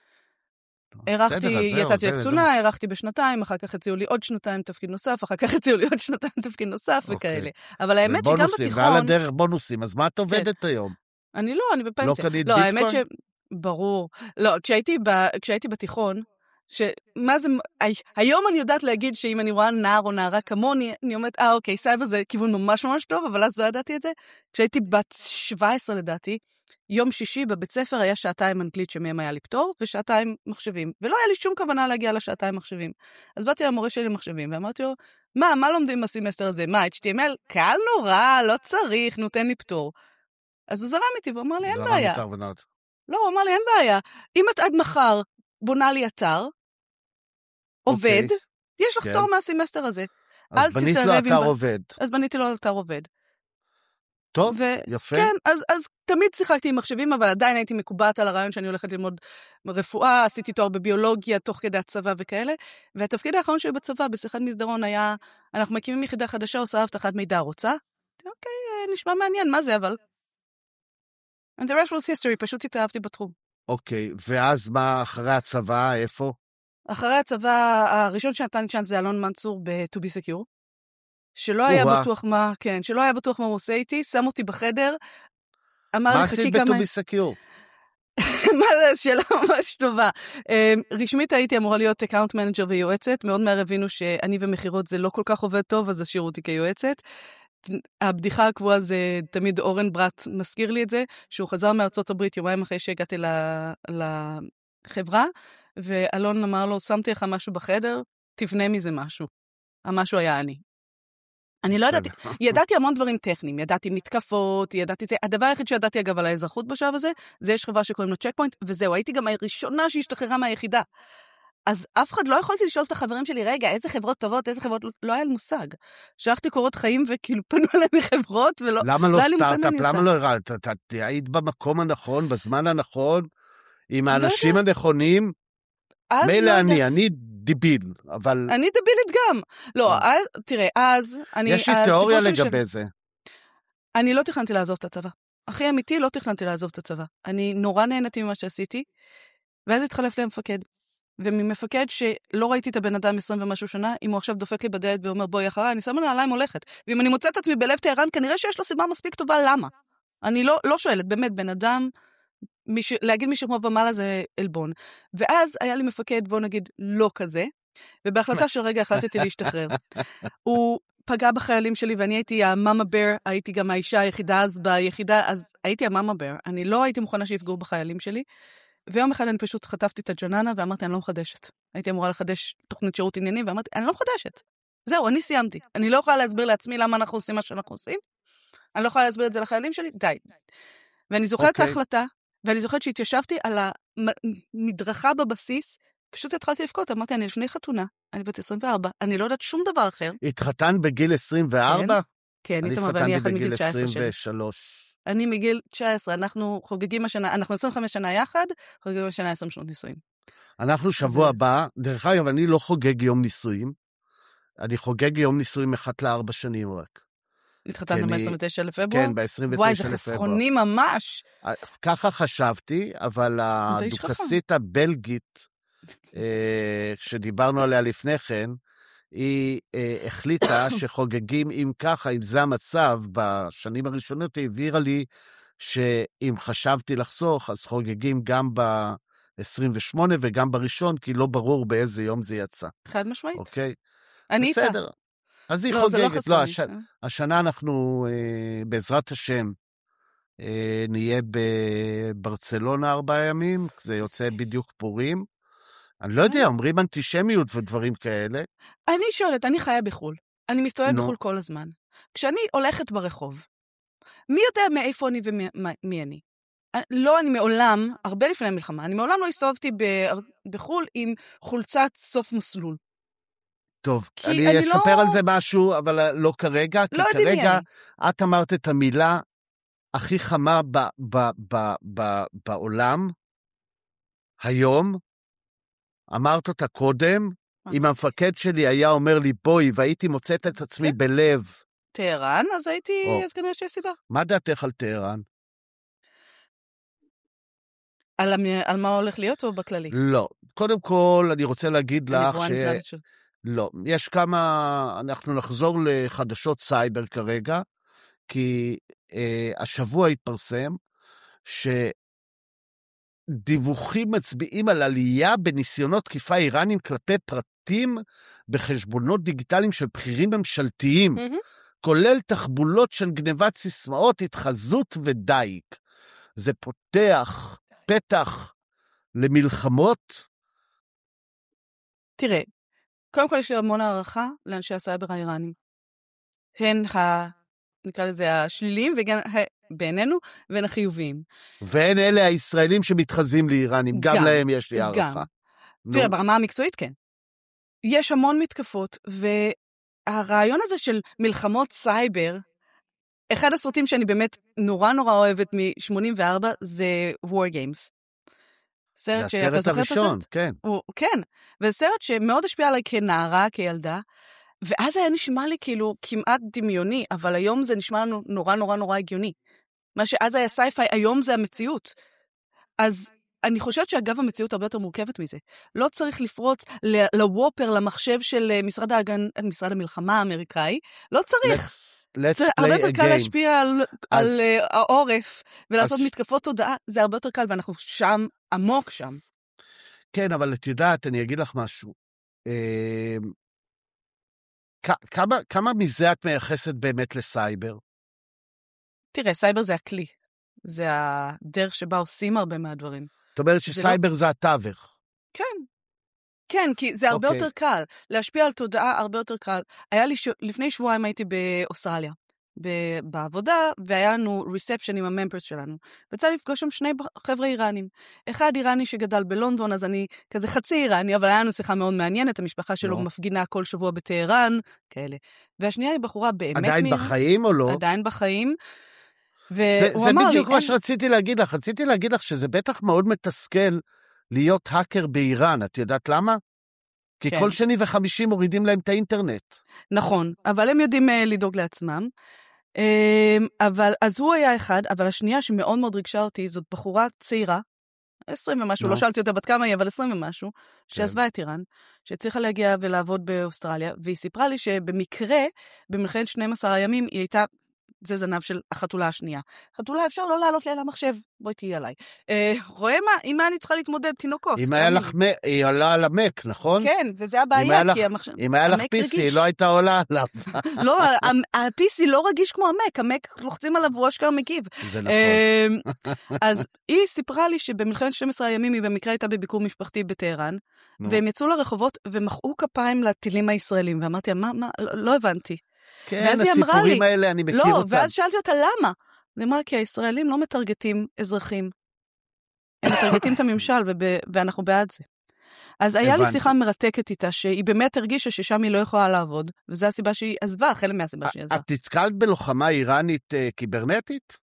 Speaker 8: ערכתי, יצאתי לקצונה, ערכתי בשנתיים, אחר כך הציעו לי עוד שנתיים תפקיד נוסף, אחר כך הציעו לי עוד שנתיים תפקיד נוסף וכאלה. אבל האמת שגם בתיכון...
Speaker 7: ועל הדרך בונוסים, אז מה את עובדת היום?
Speaker 8: אני לא, אני בפנסיה.
Speaker 7: לא קנית ביטקוין?
Speaker 8: לא, האמת ש... ברור. לא, כשהייתי בתיכון, שמה זה... היום אני יודעת להגיד שאם אני רואה נער או נערה כמוני, אני אומרת, אה, אוקיי, סייבר זה כיוון ממש ממש טוב, אבל אז לא ידעתי את זה. כשהייתי בת שבע עשרה לדעתי, יום שישי בבית ספר היה שעתיים אנגלית שמהם היה לי פטור, ושעתיים מחשבים. ולא היה לי שום כוונה להגיע לשעתיים מחשבים. אז באתי למורה שלי מחשבים, ואמרתי לו, מה, מה לומדים בסמסטר הזה? מה, אייץ' טי אם אל? קל נורא, לא צריך, נותן לי פטור. אז הוא זרם איתי, והוא אמר לי, אין בעיה. לא, הוא אמר לי, אין בעיה. אם את עד מחר בונה לי אתר, עובד, יש לך פטור מהסמסטר הזה.
Speaker 7: אז בנית לו אתר עובד.
Speaker 8: אז בניתי לו אתר עובד.
Speaker 7: טוב, יפה.
Speaker 8: כן, אז, אז תמיד שיחקתי עם מחשבים, אבל עדיין הייתי מקובעת על הרעיון שאני הולכת ללמוד רפואה, עשיתי תואר בביולוגיה, תוך כדי הצבא וכאלה, והתפקיד האחרון שלי בצבא, בשיחת מסדרון היה, אנחנו מקימים יחידה חדשה, עושה הבטחת מידע, רוצה? אוקיי, נשמע מעניין, מה זה אבל? And the rest was history, פשוט התאהבתי בתחום.
Speaker 7: אוקיי, ואז מה אחרי הצבא, איפה?
Speaker 8: אחרי הצבא, הראשון שנתן לי צ'אנס זה אלון מנצור ב-To be secure. שלא היה בטוח מה, כן, שלא היה בטוח מה הוא עושה איתי, שם אותי בחדר, אמר לי חכי כמה...
Speaker 7: מה עשית ב-To be secure?
Speaker 8: מה זה, שאלה ממש טובה. רשמית הייתי אמורה להיות אקאונט מנג'ר ויועצת, מאוד מהר הבינו שאני ומחירות זה לא כל כך עובד טוב, אז השאירו אותי כיועצת. הבדיחה הקבועה זה תמיד אורן ברט מזכיר לי את זה, שהוא חזר מארצות הברית יומיים אחרי שהגעתי לחברה, ואלון אמר לו, שמתי לך משהו בחדר, תבנה מזה משהו. המשהו היה אני. אני לא ידעתי, ידעתי המון דברים טכניים, ידעתי מתקפות, ידעתי זה, הדבר היחיד שידעתי אגב על האזרחות בשלב הזה, זה יש חברה שקוראים לו צ'ק פוינט, וזהו, הייתי גם הראשונה שהשתחררה מהיחידה. אז אף אחד לא יכולתי לשאול את החברים שלי, רגע, איזה חברות טובות, איזה חברות, לא היה לי מושג. שלחתי קורות חיים וכאילו פנו עליהם מחברות, ולא...
Speaker 7: למה לא סטארט-אפ? למה לא הראת? אתה היית במקום הנכון, בזמן הנכון, עם האנשים הנכונים, מילא אני, אני דיביל, אבל...
Speaker 8: אני דיבילית גם. לא, תראה, אז...
Speaker 7: יש לי תיאוריה לגבי זה.
Speaker 8: אני לא תכננתי לעזוב את הצבא. הכי אמיתי, לא תכננתי לעזוב את הצבא. אני נורא נהנתי ממה שעשיתי, ואז התחלף לי המפקד. וממפקד שלא ראיתי את הבן אדם עשרים ומשהו שנה, אם הוא עכשיו דופק לי בדלת ואומר בואי אחריי, אני שמה נעליים הולכת. ואם אני מוצאת עצמי בלב טהרן, כנראה שיש לו סיבה מספיק טובה, למה? אני לא, לא שואלת, באמת, בן אדם, מיש, להגיד מישהו כמו ומעלה זה אלבון. ואז היה לי מפקד, בוא נגיד, לא כזה, ובהחלטה של רגע החלטתי להשתחרר. הוא פגע בחיילים שלי, ואני הייתי המאמה בר, הייתי גם האישה היחידה אז ביחידה, אז הייתי המאמה בר. אני לא הייתי מוכנה שיפגעו בחיילים שלי, ויום אחד אני פשוט חטפתי את הג'ננה, ואמרתי, אני לא מחדשת. הייתי אמורה לחדש תוכנית שירות ענייני, ואמרתי, אני לא מחדשת. זהו, אני סיימתי. אני לא יכולה להסביר לעצמי למה אנחנו עושים מה שאנחנו עושים. אני לא יכולה להסביר את זה לחיילים שלי, די. ואני זוכרת את ההחלטה, ואני זוכרת שהתיישבתי על המדרכה בבסיס, פשוט התחלתי לבכות, אמרתי, אני לפני חתונה, אני בת עשרים וארבע, אני לא יודעת שום דבר אחר.
Speaker 7: התחתן בגיל עשרים וארבע?
Speaker 8: כן, איתמר ואני יחד מגיל תשע עשרה.
Speaker 7: אני התחתן בגיל עשרים ושלוש.
Speaker 8: אני מגיל תשע עשרה, אנחנו חוגגים השנה, אנחנו עשרים וחמש שנה יחד, חוגגים השנה עשרים שנות נישואים.
Speaker 7: אנחנו שבוע הבא, דרך אגב, אני לא חוגג יום נישואים, אני חוגג יום נישואים אחת לארבע שנים רק.
Speaker 8: התחתנו ב-עשרים ותשעה לפברואר?
Speaker 7: כן, ב-עשרים ותשעה
Speaker 8: וואי,
Speaker 7: לפברואר.
Speaker 8: זה חסכוני ממש.
Speaker 7: ככה חשבתי, אבל הדוכסית הבלגית, שדיברנו עליה לפני כן, היא החליטה שחוגגים, אם ככה, אם זה המצב, בשנים הראשונות היא העבירה לי, שאם חשבתי לחסוך, אז חוגגים גם ב-עשרים ושמונה וגם בראשון, כי לא ברור באיזה יום זה יצא.
Speaker 8: חד משמעית.
Speaker 7: אוקיי?
Speaker 8: אני איתה.
Speaker 7: בסדר. אז היא חוגגת. לא, השנה אנחנו, בעזרת השם, נהיה בברצלונה ארבעה ימים, זה יוצא בדיוק פורים. אני לא יודע, אומרים אנטישמיות ודברים כאלה.
Speaker 8: אני שואלת, אני חיה בחול. אני מסתובבת בחול כל הזמן. כשאני הולכת ברחוב, מי יודע מאיפה אני ומי אני? לא, אני מעולם, הרבה לפני המלחמה, אני מעולם לא הסתובבתי בחול עם חולצת סוף מסלול.
Speaker 7: טוב, אני אספר על זה משהו, אבל לא כרגע, כי כרגע את אמרת את המילה הכי חמה בעולם, היום, אמרת אותה קודם, אם המפקד שלי היה אומר לי בואי, והייתי מוצאת את עצמי בלב
Speaker 8: טהרן, אז הייתי,
Speaker 7: או.
Speaker 8: אז כנראה שיש סיבה.
Speaker 7: מה דעתך על טהרן?
Speaker 8: על, המ- על מה הולך להיות או בכללי?
Speaker 7: לא. קודם כל, אני רוצה להגיד לך ש...
Speaker 8: ש...
Speaker 7: לא. יש כמה... אנחנו נחזור לחדשות סייבר כרגע, כי אה, השבוע התפרסם שדיווחים מצביעים על עלייה בניסיונות תקיפה איראנים כלפי פרטים בחשבונות דיגיטליים של בכירים ממשלתיים, mm-hmm. כולל תחבולות של גנבת סיסמאות, התחזות ודייק. זה פותח פתח למלחמות?
Speaker 8: תראה, קודם כל יש לי המון הערכה לאנשי הסייבר האיראנים. הן ה... נקרא לזה השליליים, וגם בינינו, והן החיוביים.
Speaker 7: והן אלה הישראלים שמתחזים לאיראנים, גם, גם להם יש לי הערכה.
Speaker 8: גם. תראה, ברמה המקצועית כן. יש המון מתקפות, והרעיון הזה של מלחמות סייבר, אחד הסרטים שאני באמת נורא נורא אוהבת מ-שמונים וארבע, זה War Games.
Speaker 7: זה הסרט הראשון, כן.
Speaker 8: הוא, כן, וזה סרט שמאוד השפיע עליי כנערה, כילדה, ואז היה נשמע לי כאילו כמעט דמיוני, אבל היום זה נשמע לנו נורא נורא נורא הגיוני. מה שאז היה סייפיי, היום זה המציאות. אז אני חושבת שאגב המציאות הרבה יותר מורכבת מזה. לא צריך לפרוץ לוופר, למחשב של משרד ההגן, משרד המלחמה האמריקאי, לא צריך.
Speaker 7: Let's, let's
Speaker 8: זה הרבה יותר קל להשפיע על, אז... על uh, העורף, ולעשות אז... מתקפות תודעה, זה הרבה יותר קל, ואנחנו שם, עמוק שם.
Speaker 7: כן, אבל את יודעת, אני אגיד לך משהו. אה... כמה, כמה מזה את מייחסת באמת לסייבר? תראה,
Speaker 8: סייבר זה הכלי. זה הדרך שבה עושים הרבה מהדברים.
Speaker 7: זאת אומרת שסייבר זה, לא... זה התווך.
Speaker 8: כן. כן, כי זה הרבה okay. יותר קל. להשפיע על תודעה הרבה יותר קל. היה לי, ש... לפני שבועיים הייתי באוסטרליה, ב... בעבודה, והיה לנו ריספשן עם הממפרס שלנו. ויצא לפגוש שם שני חבר'ה איראנים. אחד איראני שגדל בלונדון, אז אני כזה חצי איראני, אבל היה לנו שיחה מאוד מעניינת, המשפחה שלו no. מפגינה כל שבוע בטהרן, כאלה. והשנייה היא בחורה באמת...
Speaker 7: עדיין מ... בחיים או לא?
Speaker 8: עדיין בחיים.
Speaker 7: זה, זה בדיוק לי, מה אין... שרציתי להגיד לך. רציתי להגיד לך שזה בטח מאוד מתסכל להיות האקר באיראן. את יודעת למה? כי כן. כל שני וחמישי מורידים להם את האינטרנט.
Speaker 8: נכון, אבל הם יודעים uh, לדאוג לעצמם. Uh, אבל, אז הוא היה אחד, אבל השנייה שמאוד מאוד ריגשה אותי, זאת בחורה צעירה, עשרים ומשהו, no. לא שאלתי אותה בת כמה היא, אבל עשרים ומשהו, כן. שעזבה את איראן, שהצליחה להגיע ולעבוד באוסטרליה, והיא סיפרה לי שבמקרה, במלחמת שנים עשר הימים, היא הייתה, זה זנב של החתולה השנייה. חתולה אפשר לא לעלות לי על המחשב, בואי תהיי עליי. אה, רואה מה? עם מה אני צריכה להתמודד? תינוקות.
Speaker 7: אם היה לך, היא עולה על המק, נכון?
Speaker 8: כן, וזה הבעיה, כי המחשב...
Speaker 7: אם היה לך פיסי, היא לא הייתה עולה עליו.
Speaker 8: לא, הפיסי לא רגיש כמו המק, המק לוחצים עליו והוא אשכרה מגיב.
Speaker 7: זה נכון.
Speaker 8: אז היא סיפרה לי שבמלחמת שנים עשר הימים היא במקרה הייתה בביקור משפחתי בטהרן, והם יצאו לרחובות ומחאו כפיים לטילים הישראלים, ואמרתי, מה, מה, לא הבנתי.
Speaker 7: כן, הסיפורים האלה, אני מכיר
Speaker 8: לא,
Speaker 7: אותם.
Speaker 8: ואז שאלתי אותה, למה? היא אמרה, כי הישראלים לא מטרגטים אזרחים. הם מטרגטים את הממשל, ואנחנו בעד זה. אז היה לי שיחה מרתקת איתה, שהיא באמת הרגישה ששם היא לא יכולה לעבוד, וזו הסיבה שהיא עזבה, חלק מהסיבה שהיא עזבה.
Speaker 7: את נתקלת בלוחמה איראנית קיברנטית?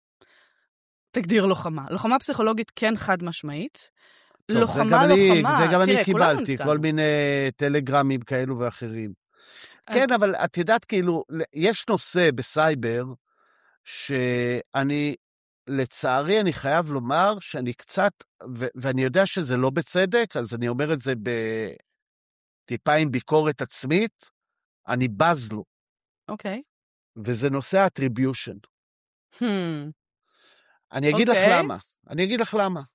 Speaker 8: תגדיר לוחמה. לוחמה פסיכולוגית כן חד משמעית. לוחמה, לוחמה.
Speaker 7: זה גם אני קיבלתי, כל מיני טלגרמים כאלו ואחרים. כן, אבל את יודעת, כאילו, יש נושא בסייבר, שאני, לצערי, אני חייב לומר, שאני קצת, ו- ואני יודע שזה לא בצדק, אז אני אומר את זה בטיפה עם ביקורת עצמית, אני בז לו.
Speaker 8: אוקיי.
Speaker 7: Okay. וזה נושא האטריביושן. Hmm. אני אגיד okay. לך למה. אני אגיד לך למה.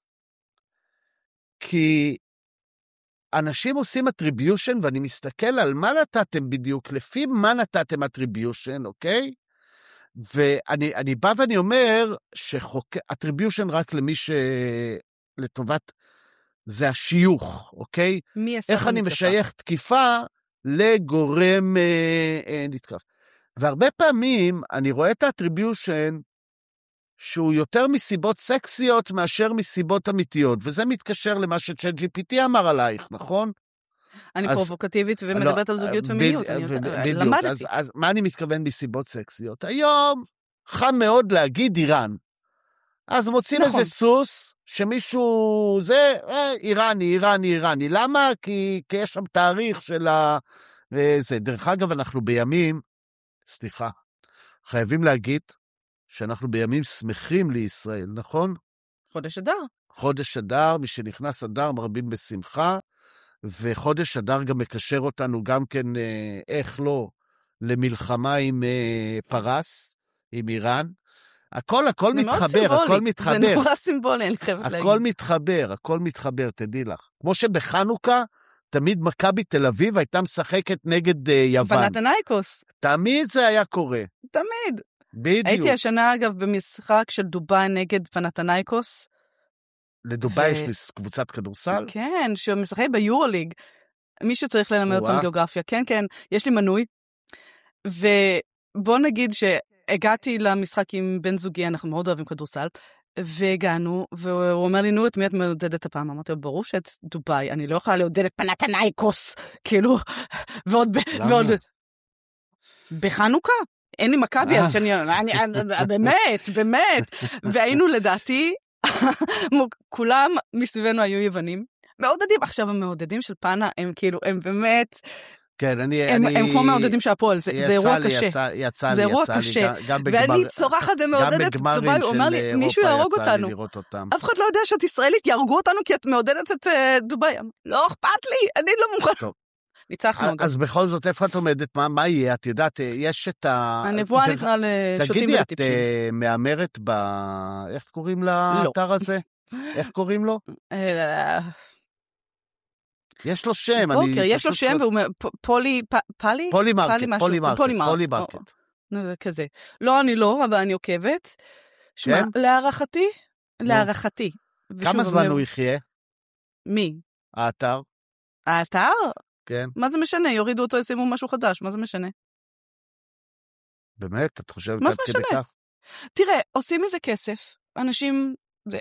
Speaker 7: כי... אנשים עושים attribution, ואני מסתכל על מה נתתם בדיוק, לפי מה נתתם attribution, אוקיי? ואני אני בא ואני אומר, attribution רק למי שלטובת, זה השיוך, אוקיי? איך אני משייך תקיפה לגורם אה, אה, נתקף. והרבה פעמים אני רואה את attribution, שהוא יותר מסיבות סקסיות מאשר מסיבות אמיתיות, וזה מתקשר למה ש-צ'אט ג'י פי טי אמר עלייך, נכון?
Speaker 8: אני אז, פרובוקטיבית ומדברת לא, על זוגיות ומיניות, ב- אני ב- ב- למדתי.
Speaker 7: אז, אז מה אני מתכוון מסיבות סקסיות? היום חם מאוד להגיד איראן. אז מוצאים נכון. איזה סוס, שמישהו, זה אה, איראני, איראני, איראני. למה? כי, כי יש שם תאריך של ה... וזה. דרך אגב, אנחנו בימים, סליחה, חייבים להגיד שאנחנו בימים שמחים לישראל, נכון?
Speaker 8: חודש אדר.
Speaker 7: חודש אדר, מי שנכנס אדר מרבים בשמחה, וחודש אדר גם מקשר אותנו גם כן, איך לא, למלחמה עם פרס, עם איראן. הכל, הכל מתחבר, הכל מתחבר.
Speaker 8: זה נורא סימבולי, אני חייבת להגיד.
Speaker 7: הכל מתחבר, הכל מתחבר, תדעי לך. כמו שבחנוכה, תמיד מכבי תל אביב הייתה משחקת נגד יוון.
Speaker 8: פנתנייקוס.
Speaker 7: תמיד זה היה קורה.
Speaker 8: תמיד.
Speaker 7: בדיוק.
Speaker 8: הייתי השנה, אגב, במשחק של דובאי נגד פנתנייקוס.
Speaker 7: לדובאי יש לי קבוצת כדורסל?
Speaker 8: כן, שמשחק ביורוליג. מישהו צריך ללמד אותם גיאוגרפיה. כן, כן, יש לי מנוי. ובוא נגיד שהגעתי למשחק עם בן זוגי, אנחנו מאוד אוהבים כדורסל, והגענו, והוא אומר לי, נו, את מי את מעודדת הפעם? אמרתי, ברור שאת דובאי, אני לא יכולה לעודד את פנתנייקוס, כאילו, ועוד, ועוד, בחנוכה? אין לי מכבי, אז שאני, באמת, באמת, והיינו לדעתי, כולם מסביבנו היו יוונים, מעודדים, עכשיו המעודדים של פנה, הם כאילו, הם באמת,
Speaker 7: כן, אני...
Speaker 8: הם,
Speaker 7: אני...
Speaker 8: הם כמו מעודדים שהפועל, זה, זה אירוע
Speaker 7: לי,
Speaker 8: קשה.
Speaker 7: יצא, יצא
Speaker 8: זה
Speaker 7: לי,
Speaker 8: אירוע
Speaker 7: יצא
Speaker 8: קשה.
Speaker 7: לי, גם בגמר,
Speaker 8: ואני צורחת ומעודדת דובאי, הוא אומר לי, מישהו יהרוג אותנו. אף אחד לא יודע שאת ישראלית, יהרגו אותנו כי את מעודדת את uh, דובאי. לא אכפת לי, אני לא מוכן. טוב. ניצחנו.
Speaker 7: אז בכל זאת, איפה את עומדת? מה, מה יהיה? את יודעת, יש את ה...
Speaker 8: הנבואה נקרא לשוטים ולטיפשים.
Speaker 7: תגידי, את מאמרת ב... איך קוראים לאתר הזה? איך קוראים לו? יש לו שם.
Speaker 8: בוקר, יש לו שם, והוא פולי, פאלי?
Speaker 7: פולי מרקט, פולי מרקט, פולי מרקט.
Speaker 8: זה כזה. לא, אני לא, אבל אני עוקבת. שמע, להערכתי, להערכתי.
Speaker 7: כמה זמן הוא יחיה?
Speaker 8: מי?
Speaker 7: האתר.
Speaker 8: האתר?
Speaker 7: כן.
Speaker 8: מה זה משנה? יורידו אותו, ישימו משהו חדש, מה זה משנה?
Speaker 7: באמת? את חושבת
Speaker 8: עד כדי כך? תראה, עושים מזה כסף. אנשים...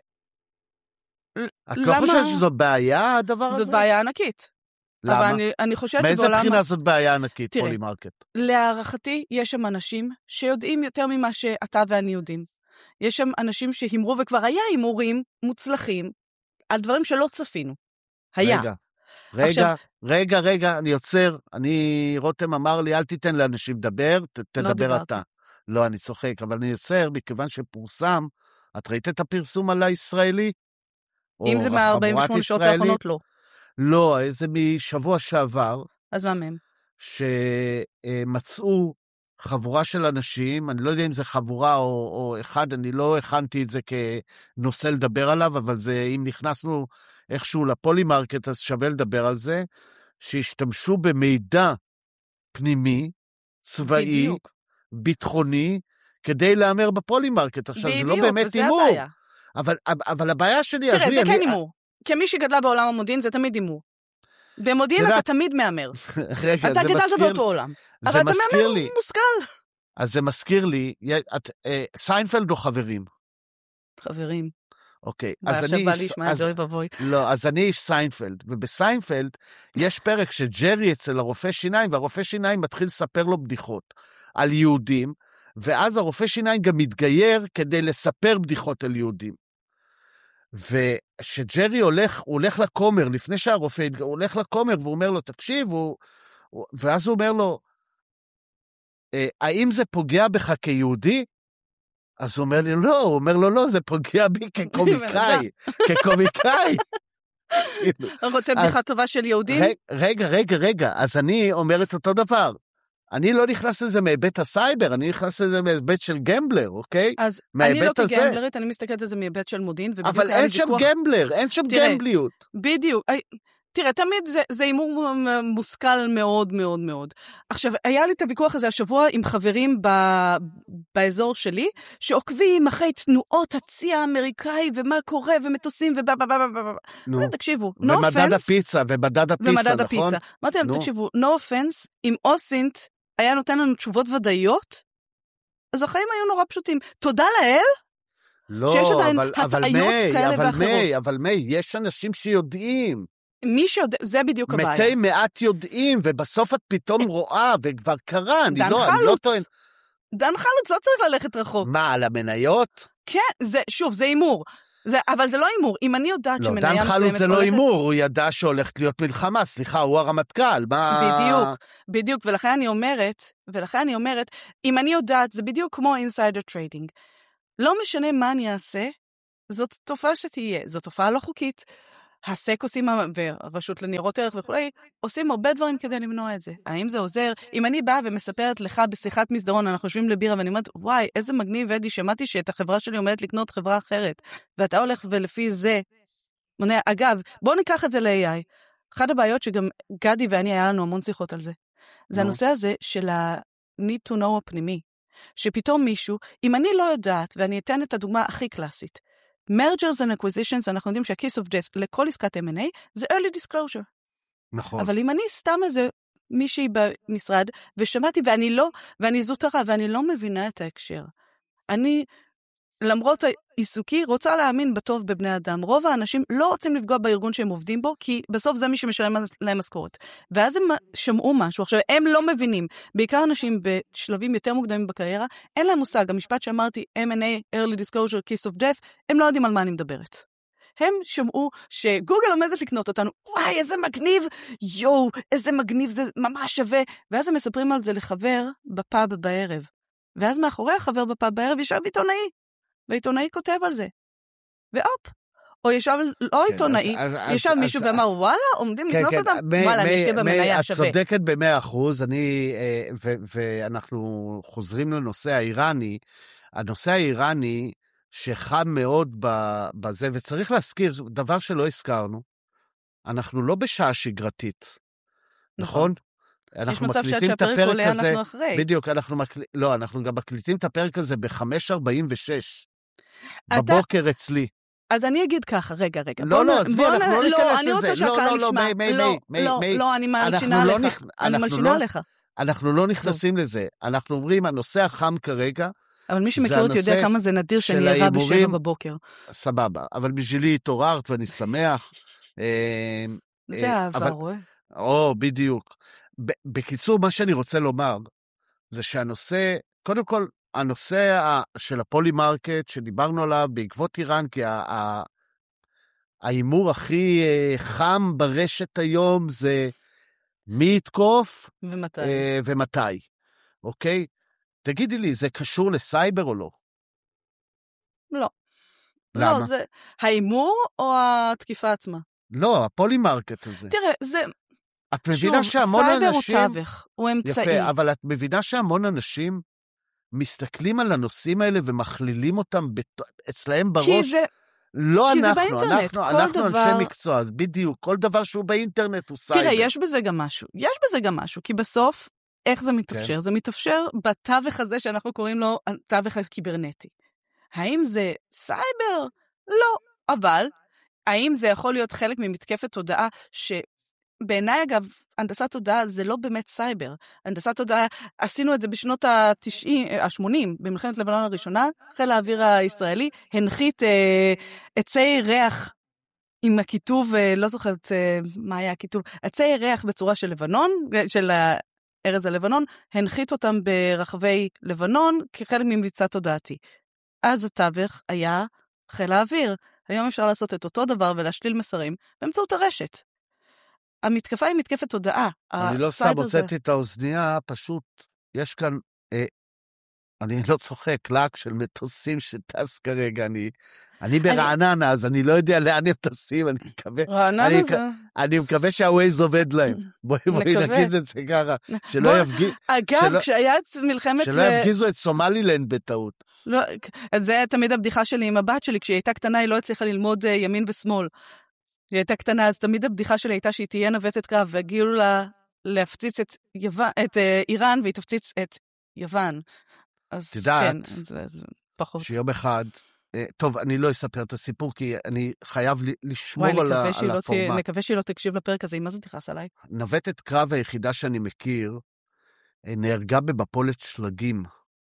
Speaker 7: את לא חושבת שזו בעיה, הדבר הזה?
Speaker 8: זאת בעיה ענקית.
Speaker 7: למה?
Speaker 8: אבל אני, אני חושבת
Speaker 7: מאיזה
Speaker 8: שבעולם...
Speaker 7: בחינה זאת בעיה ענקית,
Speaker 8: תראה,
Speaker 7: פולי מרקט?
Speaker 8: להערכתי, יש שם אנשים שיודעים יותר ממה שאתה ואני יודעים. יש שם אנשים שהימרו, וכבר היה הימורים מוצלחים, על דברים שלא צפינו. היה.
Speaker 7: רגע, רגע, עכשיו... רגע, רגע, אני יוצר, אני, רותם אמר לי, אל תיתן לאנשים לדבר, ת, תדבר לא אתה. לא, אני צוחק, אבל אני יוצר, מכיוון שפורסם, את ראית את הפרסום על הישראלי?
Speaker 8: אם זה מה-ארבעים ושמונה שעות האחרונות, לא.
Speaker 7: לא, זה משבוע שעבר.
Speaker 8: אז מה מהם?
Speaker 7: שמצאו חבורה של אנשים, אני לא יודע אם זה חבורה או, או אחד, אני לא הכנתי את זה כנושא לדבר עליו, אבל זה, אם נכנסנו איכשהו לפולי מרקט, אז שווה לדבר על זה, שהשתמשו במידע פנימי, צבאי, בדיוק. ביטחוני, כדי לאמר בפולי מרקט. עכשיו, בדיוק, זה לא באמת אימור. הבעיה. אבל, אבל הבעיה שלי...
Speaker 8: תראה, זה כן אימור. כמי שגדלה בעולם המודיעין, זה תמיד אימור. במודיעין אתה תמיד מאמר. אתה גדלת באותו עולם. אבל אתה מאמר מושכל.
Speaker 7: אז זה מזכיר לי, סיינפלד או חברים?
Speaker 8: חברים.
Speaker 7: אוקיי.
Speaker 8: ועכשיו בא לי ישמע את זה ובוי.
Speaker 7: לא, אז אני איש סיינפלד, ובסיינפלד יש פרק שג'רי אצל הרופא שיניים, והרופא שיניים מתחיל לספר לו בדיחות על יהודים, ואז הרופא שיניים גם מתגייר כדי לספר בדיחות על יהודים. ושג'רי הולך, הוא הולך לקומר, לפני שהרופא, הוא הולך לקומר, והוא אומר לו, תקשיב, הוא, ואז הוא אומר לו, האם זה פוגע בך כיהודי? אז הוא אומר לי, לא, הוא אומר לו, לא, זה פוגע בי כקומיקאי, כקומיקאי.
Speaker 8: רוצה בדיחה טובה של יהודים?
Speaker 7: רגע, רגע, רגע, אז אני אומר את אותו דבר. אני לא נכנס לזה מהיבט הסייבר, אני נכנס לזה מהיבט של גמבלר, אוקיי?
Speaker 8: אז אני לא כגמבלרית, אני מסתכלת על זה מהיבט של מודיעין.
Speaker 7: אבל אין שם גמבלר, אין שם גמבליות.
Speaker 8: בדיוק. תראה, תמיד זה, זה אימור מושכל מאוד מאוד מאוד. עכשיו, היה לי את הוויכוח הזה השבוע עם חברים ב, באזור שלי, שעוקבים אחרי תנועות הצי האמריקאי, ומה קורה, ומטוסים, ובבבבבבב. נו. תקשיבו, no offense.
Speaker 7: ומדד הפיצה, ומדד הפיצה,
Speaker 8: ומדד
Speaker 7: נכון?
Speaker 8: הפיצה. אמרתי להם, תקשיבו, no offense, אם אוסינט היה נותן לנו תשובות ודאיות, אז החיים היו נורא פשוטים. תודה לאל,
Speaker 7: לא,
Speaker 8: שיש עדיין
Speaker 7: אבל,
Speaker 8: הטעיות
Speaker 7: אבל
Speaker 8: כאלה
Speaker 7: אבל
Speaker 8: ואחרות.
Speaker 7: מי, אבל מי, יש אנשים שיודעים.
Speaker 8: מי שיודע, זה בדיוק הבעיה.
Speaker 7: מתי מעט יודעים, ובסוף את פתאום רואה, וכבר קרה, אני
Speaker 8: דן
Speaker 7: לא,
Speaker 8: חלוץ.
Speaker 7: אני לא טוען.
Speaker 8: דן חלוץ לא צריך ללכת רחוק.
Speaker 7: מה, על המניות?
Speaker 8: כן, זה, שוב, זה אימור. זה, אבל זה לא אימור. אם אני יודעת
Speaker 7: לא,
Speaker 8: שמניה
Speaker 7: דן
Speaker 8: מסוימת...
Speaker 7: חלוץ זה לא
Speaker 8: הולכת...
Speaker 7: אימור, הוא ידע שהולכת להיות מלחמה, סליחה, הוא הרמטכ"ל, מה...
Speaker 8: בדיוק, בדיוק, ולכן אני אומרת, ולכן אני אומרת, אם אני יודעת, זה בדיוק כמו insider trading. לא משנה מה אני אעשה, זאת תופעה שתהיה, זאת תופעה לא חוקית. הסק עושים, והרשות לניירות ערך וכולי, עושים הרבה דברים כדי למנוע את זה. האם זה עוזר? אם אני באה ומספרת לך בשיחת מסדרון, אנחנו יושבים לבירה ואני אומרת, וואי, איזה מגניב, אדי, שמעתי שאת החברה שלי עומדת לקנות חברה אחרת, ואתה הולך ולפי זה, מונע, אגב, בואו ניקח את זה ל-איי איי. אחת הבעיות שגם גדי ואני היה לנו המון שיחות על זה, זה הנושא הזה של ה-need to know הפנימי, שפתאום מישהו, אם אני לא יודעת, ואני אתן את הדוגמה הכי קלאסית, mergers and acquisitions, אנחנו יודעים שה-kiss of death לכל עסקת M and A, זה early disclosure.
Speaker 7: נכון.
Speaker 8: אבל אם אני סתם איזה מישהי במשרד, ושמעתי, ואני לא, ואני זוטרה, ואני לא מבינה את ההקשר. אני, למרות העיסוקי, רוצה להאמין בטוב בבני אדם. רוב האנשים לא רוצים לפגוע בארגון שהם עובדים בו, כי בסוף זה מי שמשלם להם משכורת. ואז הם שמעו משהו. עכשיו, הם לא מבינים. בעיקר אנשים בשלבים יותר מוקדמים בקריירה, אין להם מושג. המשפט שאמרתי, M and A, early disclosure, kiss of death, הם לא יודעים על מה אני מדברת. הם שמעו שגוגל עומדת לקנות אותנו. וואי, איזה מגניב! יואו, איזה מגניב, זה ממש שווה. ואז הם מספרים על זה לחבר בפאב בערב. ואז מאחורי החבר בפאב בערב ישב עיתונאי. ועיתונאי כותב על זה. ואופ. או ישב, לא עיתונאי, ישב מישהו ואמר, וואלה, עומדים לקנות אותם? וואלה, אני אשקיע במניה שווה.
Speaker 7: את צודקת במאה אחוז, אני, ואנחנו חוזרים לנושא האיראני, הנושא האיראני, שחם מאוד בזה, וצריך להזכיר, דבר שלא הזכרנו, אנחנו לא בשעה שגרתית, נכון? אנחנו מקליטים את הפרק הזה, בדיוק, אנחנו מקליטים, לא, אנחנו גם מקליטים את הפרק הזה ב-חמש ארבעים ושש, בבוקר אצלי.
Speaker 8: אז אני אגיד ככה, רגע, רגע.
Speaker 7: לא, לא, עזבי, אנחנו לא ניכנס
Speaker 8: אני רוצה
Speaker 7: לזה. לא,
Speaker 8: שהקהל
Speaker 7: לא, לא,
Speaker 8: ישמע.
Speaker 7: מי, מי, מי,
Speaker 8: לא,
Speaker 7: מי.
Speaker 8: לא, אני מלשינה לך. אני מלשינה לך.
Speaker 7: אנחנו לא נכנסים לזה. אנחנו אומרים, הנושא החם כרגע,
Speaker 8: אבל מי שמכיר אותי יודע כמה זה נדיר שאני ערה בשבע בבוקר.
Speaker 7: סבבה, אבל בשבילי התעוררת ואני שמח.
Speaker 8: זה אהבה, רואה?
Speaker 7: או, בדיוק. בקיצור, מה שאני רוצה לומר, זה שהנושא, קודם כל, הנושא של הפולי-מרקט, שדיברנו עליו בעקבות איראן, כי האימור הכי חם ברשת היום זה מי יתקוף
Speaker 8: ומתי.
Speaker 7: ומתי. אוקיי? תגידי לי, זה קשור לסייבר או לא?
Speaker 8: לא.
Speaker 7: למה?
Speaker 8: לא, זה האימור או התקיפה עצמה?
Speaker 7: לא, הפולי-מרקט הזה.
Speaker 8: תראה, זה...
Speaker 7: את מבינה שהמון אנשים...
Speaker 8: סייבר הוא תווך, הוא אמצעי.
Speaker 7: יפה, אבל את מבינה שהמון אנשים מסתכלים על הנושאים האלה ומכלילים אותם אצלהם בראש.
Speaker 8: כי זה...
Speaker 7: לא
Speaker 8: כי
Speaker 7: אנחנו,
Speaker 8: זה באינטרנט,
Speaker 7: אנחנו,
Speaker 8: כל
Speaker 7: אנחנו
Speaker 8: דבר...
Speaker 7: אנשי מקצוע, אז בדיוק, כל דבר שהוא באינטרנט הוא סייבר.
Speaker 8: תראה, יש בזה גם משהו, יש בזה גם משהו, כי בסוף, איך זה מתאפשר? כן. זה מתאפשר בתווך הזה שאנחנו קוראים לו תווך הקיברנטי. האם זה סייבר? לא, אבל האם זה יכול להיות חלק ממתקפת תודעה ש... בעיניי, אגב, הנדסת תודעה זה לא באמת סייבר. הנדסת תודעה, עשינו את זה בשנות ה-תשעים, ה-שמונים, במלחמת לבנון הראשונה, חיל האוויר הישראלי, הנחית אה, עצי ריח עם הכיתוב, אה, לא זוכרת אה, מה היה הכיתוב, עצי ריח בצורה של לבנון, של ארז הלבנון, הנחית אותם ברחבי לבנון, כחלק ממבצע תודעתי. אז התווך היה חיל האוויר. היום אפשר לעשות את אותו דבר ולהשליל מסרים באמצעות הרשת. המתקפה היא מתקפת תודעה.
Speaker 7: אני לא סתם הוצאתי את האוזנייה, פשוט יש כאן, אה, אני לא צוחק, לק של מטוסים שטס כרגע, אני, אני ברעננה, אז אני לא יודע לאן הם טסים, אני מקווה, אני, זה... אני מקווה שהווייז עובד להם. בואי, בואי נגיד את זה ככה, שלא בוא... יפגיז...
Speaker 8: אגב, שלא... כשהיה את מלחמת...
Speaker 7: שלא ל... יפגיזו את סומלילנד בטעות.
Speaker 8: לא, זה תמיד הבדיחה שלי עם הבת שלי, כשהיא הייתה קטנה, היא לא הצליחה ללמוד ימין ושמאל. היא הייתה קטנה, אז תמיד הבדיחה שלי הייתה שהיא תהיה נווטת קרב, והגיעו לה להפציץ את, יוון, את uh, איראן, והיא תפציץ את יוון. אז
Speaker 7: תדעת,
Speaker 8: כן, זה, זה פחות.
Speaker 7: שיום אחד, uh, טוב, אני לא אספר את הסיפור, כי אני חייב לשמור
Speaker 8: וואי,
Speaker 7: על,
Speaker 8: על
Speaker 7: הפורמט.
Speaker 8: ת, נקווה שהיא לא תקשיב לפרק הזה, מה זה תכעס עליי?
Speaker 7: נווטת קרב היחידה שאני מכיר, נהרגה במפולת שלגים.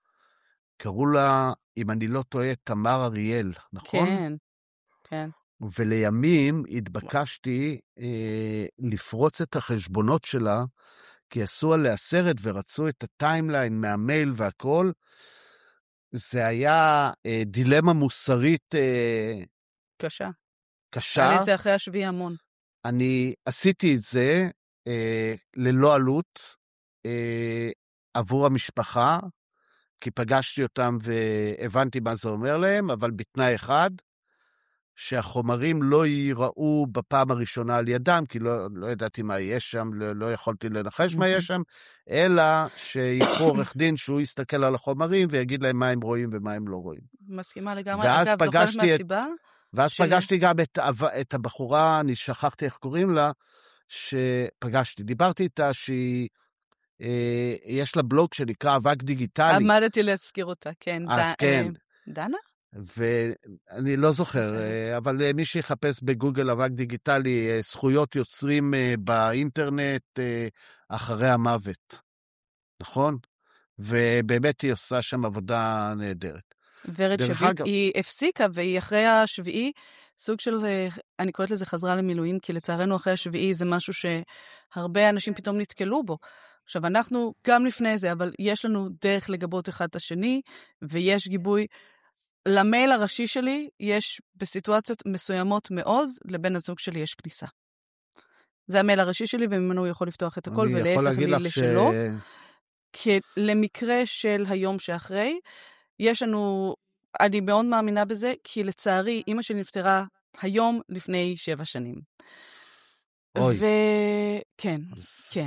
Speaker 7: קראו לה, אם אני לא טועה, תמר אריאל, נכון?
Speaker 8: כן, כן.
Speaker 7: ולימים התבקשתי אה, לפרוץ את החשבונות שלה, כי עשו עליה סרט ורצו את הטיימליין מהמייל והכל. זה היה אה, דילמה מוסרית אה,
Speaker 8: קשה.
Speaker 7: קשה.
Speaker 8: היה לי את זה אחרי השביעי המון.
Speaker 7: אני עשיתי את זה אה, ללא עלות, אה, עבור המשפחה, כי פגשתי אותם והבנתי מה זה אומר להם, אבל בתנאי אחד, שהחומרים לא ייראו בפעם הראשונה על ידם, כי לא, לא ידעתי מה יש שם, לא, לא יכולתי לנחש מה יש שם, אלא שיקחו עורך דין שהוא יסתכל על החומרים ויגיד להם מה הם רואים ומה הם לא רואים.
Speaker 8: מסכימה לגמרי.
Speaker 7: ואז
Speaker 8: אגב,
Speaker 7: פגשתי
Speaker 8: זוכרת מהסיבה?
Speaker 7: ואז
Speaker 8: של...
Speaker 7: פגשתי גם את, את הבחורה, אני שכחתי איך קוראים לה, שפגשתי. דיברתי איתה שהיא, אה, יש לה בלוג שנקרא אבק דיגיטלי.
Speaker 8: עמדתי להזכיר אותה, כן.
Speaker 7: אז ד... כן.
Speaker 8: דנה?
Speaker 7: ואני לא זוכר, אבל מי שיחפש בגוגל אבק דיגיטלי, זכויות יוצרים באינטרנט אחרי המוות. נכון? ובאמת היא עושה שם עבודה נהדרת.
Speaker 8: ורד שביט, היא הפסיקה, והיא אחרי השביעי, סוג של, אני קוראת לזה חזרה למילואים, כי לצערנו אחרי השביעי זה משהו שהרבה אנשים פתאום נתקלו בו. עכשיו, אנחנו גם לפני זה, אבל יש לנו דרך לגבות אחד את השני, ויש גיבוי. למייל הראשי שלי יש בסיטואציות מסוימות מאוד, לבן הזוג שלי יש כניסה. זה המייל הראשי שלי, וממנו הוא יכול לפתוח את הכל, ולהפך לי לשלו. כי למקרה של היום שאחרי, יש לנו, אני מאוד מאמינה בזה, כי לצערי, אמא שלי נפטרה היום לפני שבע שנים.
Speaker 7: אוי.
Speaker 8: וכן, כן.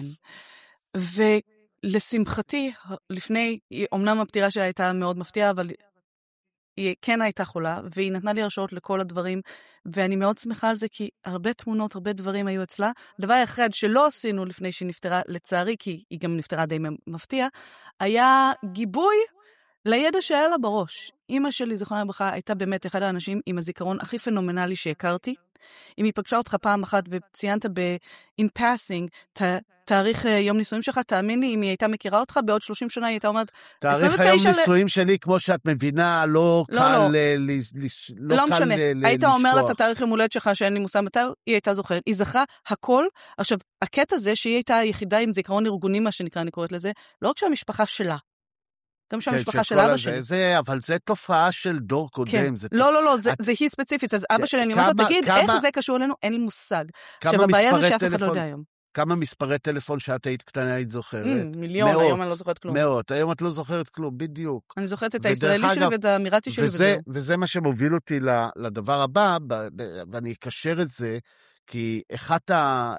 Speaker 8: ולשמחתי, לפני, אומנם הפטירה שלה הייתה מאוד מפתיעה, אבל היא כן הייתה חולה, והיא נתנה לי הרשאות לכל הדברים, ואני מאוד שמחה על זה, כי הרבה תמונות, הרבה דברים היו אצלה. דבר אחד שלא עשינו לפני שהיא נפטרה, לצערי, כי היא גם נפטרה די מפתיע, היה גיבוי לידע שהיה לה בראש. אמא שלי, זכרונה לברכה, הייתה באמת אחד האנשים עם הזיכרון הכי פנומנלי שהכרתי. אם היא פגשה אותך פעם אחת וציינת ב-in passing, תאריך יום נישואים שלך, תאמין לי, אם היא הייתה מכירה אותך, בעוד שלושים שנה היא הייתה אומרת,
Speaker 7: תאריך היום נישואים שלי, כמו שאת מבינה, לא קל לשכוח.
Speaker 8: לא משנה, היית אומר לה את התאריך יום הולדת שלך, שאין לי מושג מתי, היא הייתה זוכרת. היא זכרה הכל. עכשיו, הקטע זה שהיא הייתה היחידה עם זיכרון ארגוני, מה שנקרא, אני קוראת לזה, לא רק שהמשפחה שלה, גם שהמשפחה של אבא שלי.
Speaker 7: זה, אבל זה תופעה של דור קודם.
Speaker 8: לא, לא, לא, זה היא ספציפית. אז אבא שלי, אני אומרת לו, תגיד, איך זה קשור אלינו? אין לי מושג. עכשיו, הבעיה זה שאף אחד לא יודע היום.
Speaker 7: כמה מספרי טלפון שאת היית קטנה היית זוכרת?
Speaker 8: מיליון, היום אני לא זוכרת כלום.
Speaker 7: מאות, היום את לא זוכרת כלום, בדיוק.
Speaker 8: אני זוכרת את הישראלי שלי ואת האמירתי שלי.
Speaker 7: וזה מה שמוביל אותי לדבר הבא, ואני אקשר את זה, כי אחת ה...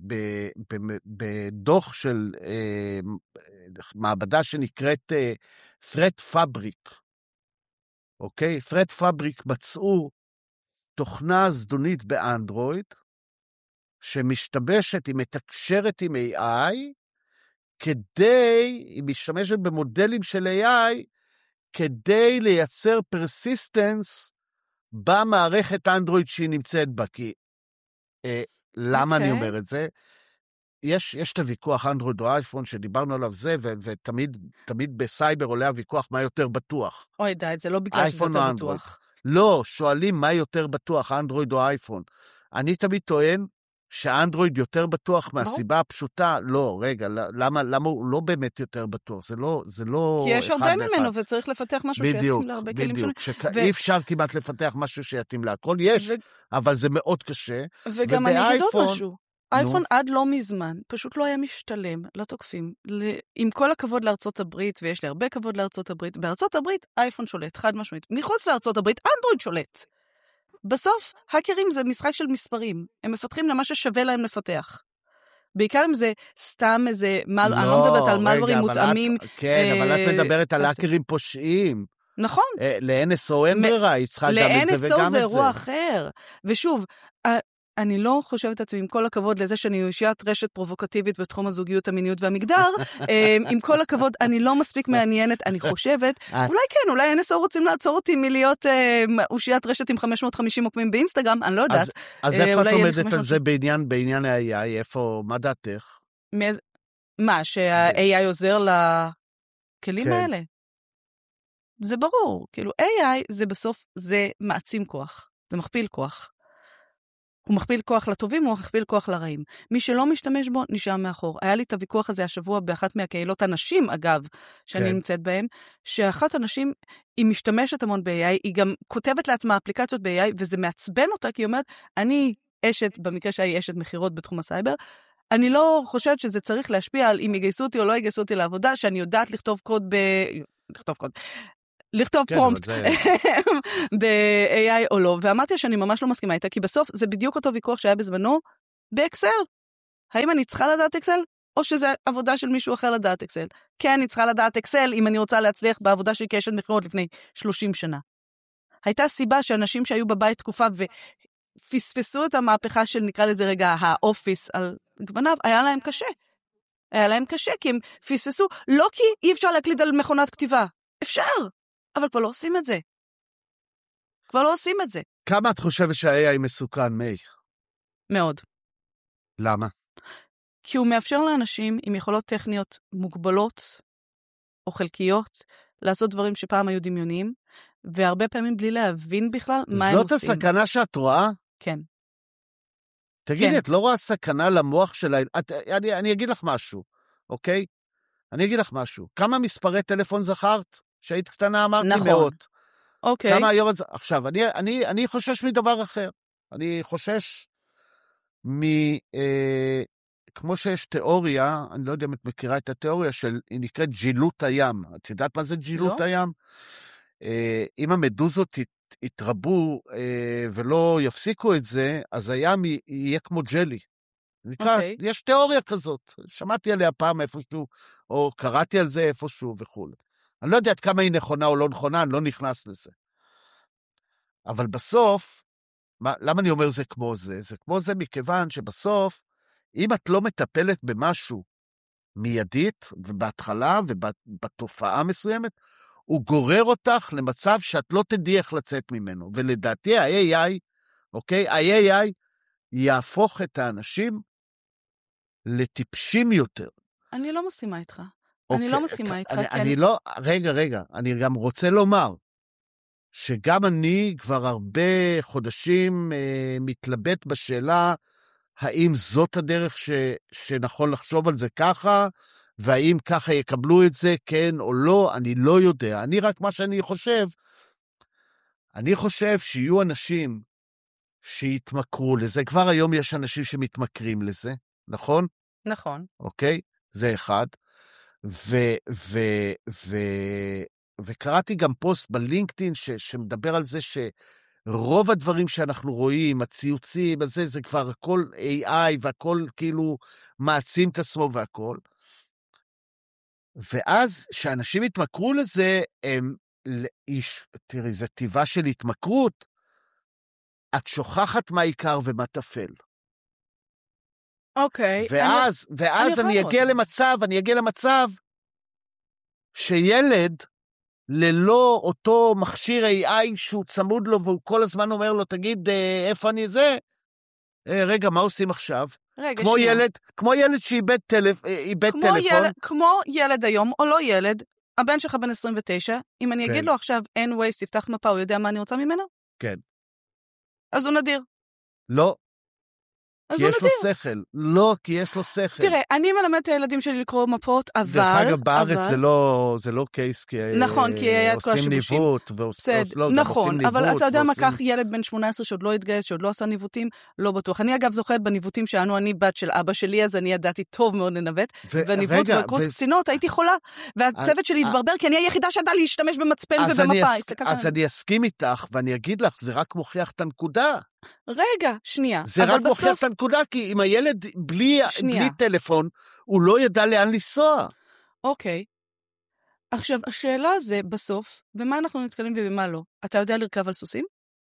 Speaker 7: בדוח של מעבדה שנקראת Threat Fabric, אוקיי? Threat Fabric מצאו תוכנה זדונית באנדרואיד, שמשתמשת, היא מתקשרת עם איי איי, כדי, היא משתמשת במודלים של איי איי, כדי לייצר פרסיסטנס במערכת אנדרואיד שהיא נמצאת בה, כי אה, למה okay. אני אומר את זה? יש, יש את הוויכוח אנדרואיד או אייפון שדיברנו עליו זה, ו- ותמיד תמיד בסייבר עולה הוויכוח מה יותר בטוח.
Speaker 8: אוי די, זה לא בגלל שזה יותר בטוח.
Speaker 7: לא, שואלים מה יותר בטוח, אנדרואיד או אייפון. אני תמיד טוען שאנדרואיד יותר בטוח מהסיבה הפשוטה, לא, רגע, למה, למה הוא לא באמת יותר בטוח? זה לא, זה לא...
Speaker 8: כי יש הרבה ממנו וצריך לפתח משהו שיתאים להרבה כלים שונים.
Speaker 7: בדיוק, אי אפשר כמעט לפתח משהו שיתאים להכל, יש, אבל זה מאוד קשה.
Speaker 8: וגם אני אגיד עוד משהו, אייפון עד לא מזמן, פשוט לא היה משתלם לתוקפים, עם כל הכבוד לארצות הברית, ויש לי הרבה כבוד לארצות הברית, בארצות הברית אייפון שולט, חד משמעית, מחוץ לארצות הברית אנדרואיד שולט. בסוף, האקרים זה משחק של מספרים. הם מפתחים למה ששווה להם לפתח. בעיקר אם זה סתם איזה, אני לא מדברת על מלוורים מותאמים.
Speaker 7: כן, אבל את מדברת על האקרים פושעים.
Speaker 8: נכון.
Speaker 7: ל-אן אס או אין ברירה, היא צריכה גם את זה וגם את זה.
Speaker 8: ל-אן אס או זה אירוע אחר. ושוב, אני לא חושבת עצמי, עם כל הכבוד לזה שאני אישיית רשת פרובוקטיבית בתחום הזוגיות, המיניות והמגדר, עם כל הכבוד, אני לא מספיק מעניינת, אני חושבת, אולי כן, אולי אן אס או רוצים לעצור אותי מלהיות אישיית רשת עם חמש מאות וחמישים עוקבים באינסטגרם, אני לא יודעת.
Speaker 7: אז איפה את עומדת על זה בעניין ה-איי איי? איפה, מה דעתך?
Speaker 8: מה, שה-איי איי עוזר לכלים האלה? זה ברור, כאילו, איי איי זה בסוף, זה מעצים כוח, זה מכפיל כוח. הוא מכפיל כוח לטובים, הוא מכפיל כוח לרעים. מי שלא משתמש בו, נשאר מאחור. היה לי את הוויכוח הזה השבוע באחת מהקהילות הנשים, אגב, שאני כן. נמצאת בהם, שאחת הנשים, היא משתמשת המון ב-איי איי, היא גם כותבת לעצמה אפליקציות ב-איי איי, וזה מעצבן אותה, כי היא אומרת, אני אשת, במקרה שהיא אשת מחירות בתחום הסייבר, אני לא חושבת שזה צריך להשפיע על אם יגייסו אותי או לא יגייסו אותי לעבודה, שאני יודעת לכתוב קוד ב... לכתוב קוד. לכתוב כן, פרומפט ב-איי איי או לא, ואמרתי שאני ממש לא מסכימה איתה, כי בסוף זה בדיוק אותו ויכוח שהיה בזמנו באקסל. האם אני צריכה לדעת אקסל, או שזה עבודה של מישהו אחר לדעת אקסל? כן, אני צריכה לדעת אקסל אם אני רוצה להצליח בעבודה של כאשת מחירות לפני שלושים שנה. הייתה סיבה שאנשים שהיו בבית תקופה ופספסו את המהפכה של, נקרא לזה רגע, האופיס על גווניו, היה להם קשה. היה להם קשה, כי הם פספסו, לא כי אי אפשר להקליד על מכונת כתיבה. אפשר! אבל כבר לא עושים את זה. כבר לא עושים את זה.
Speaker 7: כמה את חושבת שה-איי איי מסוכן, מי?
Speaker 8: מאוד.
Speaker 7: למה?
Speaker 8: כי הוא מאפשר לאנשים עם יכולות טכניות מוגבלות או חלקיות, לעשות דברים שפעם היו דמיוניים, והרבה פעמים בלי להבין בכלל מה הם עושים. זאת
Speaker 7: הסכנה שאת רואה?
Speaker 8: כן.
Speaker 7: תגידי,
Speaker 8: כן.
Speaker 7: את לא רואה סכנה למוח שלה? את, אני, אני אגיד לך משהו, אוקיי? אני אגיד לך משהו. כמה מספרי טלפון זכרת? שהיית קטנה אמרתי
Speaker 8: נכון.
Speaker 7: מאות.
Speaker 8: אוקיי.
Speaker 7: כמה היום... עכשיו, אני, אני, אני חושש מדבר אחר. אני חושש מ... אה, כמו שיש תיאוריה, אני לא יודע אם את מכירה את התיאוריה של, היא נקראת ג'ילות הים. את יודעת מה זה ג'ילות לא? הים? אה, אם המדוזות יתרבו אה, ולא יפסיקו את זה, אז הים יהיה כמו ג'לי. נקרא, okay. יש תיאוריה כזאת. שמעתי עליה פעם איפשהו, או קראתי על זה איפשהו וכו'. אני לא יודעת כמה היא נכונה או לא נכונה, אני לא נכנס לזה. אבל בסוף, מה, למה אני אומר זה כמו זה? זה כמו זה מכיוון שבסוף, אם את לא מטפלת במשהו מיידית, ובהתחלה ובתופעה מסוימת, הוא גורר אותך למצב שאת לא תדעי איך לצאת ממנו. ולדעתי ה-איי איי, אוקיי? ה-איי איי יהפוך את האנשים לטיפשים יותר.
Speaker 8: אני לא מסכימה איתך. אני לא מסכימה איתך.
Speaker 7: אני לא, רגע, רגע, אני גם רוצה לומר, שגם אני כבר הרבה חודשים מתלבט בשאלה, האם זאת הדרך שנכון לחשוב על זה ככה, והאם ככה יקבלו את זה, כן או לא, אני לא יודע. אני רק מה שאני חושב, אני חושב שיהיו אנשים שיתמכרו לזה, כבר היום יש אנשים שמתמכרים לזה, נכון?
Speaker 8: נכון.
Speaker 7: אוקיי? זה אחד. ו, ו, ו, וקראתי גם פוסט בלינקדאין ש, שמדבר על זה שרוב הדברים שאנחנו רואים, הציוצים, הזה, זה כבר הכל איי איי והכל כאילו מעצים את עצמו והכל. ואז שאנשים התמכרו לזה, הם, לאיש, תראי, זה טבעה של התמכרות, את שוכחת מה עיקר ומה תפל.
Speaker 8: אוקיי.
Speaker 7: ואז, אני, ואז אני, אני אגיע למצב, אני אגיע למצב, שילד, ללא אותו מכשיר איי איי שהוא צמוד לו, והוא כל הזמן אומר לו, תגיד, איפה אני זה? רגע, מה עושים עכשיו?
Speaker 8: רגע,
Speaker 7: כמו
Speaker 8: שנייה.
Speaker 7: ילד, כמו ילד שאיבד טלפ, איבד
Speaker 8: כמו
Speaker 7: טלפון.
Speaker 8: ילד, כמו ילד היום, או לא ילד, הבן שלך בן עשרים ותשע, אם אני אגיד
Speaker 7: כן.
Speaker 8: לו עכשיו, אין ווייס, תפתח מפה, הוא יודע מה אני רוצה ממנו?
Speaker 7: כן.
Speaker 8: אז הוא נדיר.
Speaker 7: לא.
Speaker 8: אז
Speaker 7: כי
Speaker 8: הוא
Speaker 7: יש
Speaker 8: נדיר.
Speaker 7: לו שכל. לא, כי יש לו שכל.
Speaker 8: תראה, אני מלמד את הילדים שלי לקרוא מפות, אבל...
Speaker 7: דרך אגב, בארץ
Speaker 8: אבל...
Speaker 7: זה לא, זה לא קייס, כי
Speaker 8: נכון, כי היה כל
Speaker 7: עושים
Speaker 8: השיבושים.
Speaker 7: ניווט, ועושים, לא,
Speaker 8: נכון, אבל
Speaker 7: ניווט,
Speaker 8: אתה יודע
Speaker 7: ועושים...
Speaker 8: מה כך ילד בן שמונה עשרה שעוד לא התגייס, שעוד לא עשה ניווטים, לא בטוח. אני אגב זוכרת בניווטים שענו, אני בת של אבא שלי, אז אני ידעתי טוב מאוד לנווט, בניווט וקורס ו... קצינות, הייתי חולה, והצוות שלי התברבר, כי אני היחידה שידעה להשתמש במצפן ובמפה.
Speaker 7: אז אני אסכים איתך, ואני אגיד לך, זה רק מוכיח את הנקודה.
Speaker 8: רגע, שנייה.
Speaker 7: זה רק מוכיח את הנקודה, כי אם הילד בלי, בלי טלפון, הוא לא ידע לאן לנסוע.
Speaker 8: אוקיי. עכשיו, השאלה זה בסוף, במה אנחנו נתקלים ובמה לא. אתה יודע לרכב על סוסים?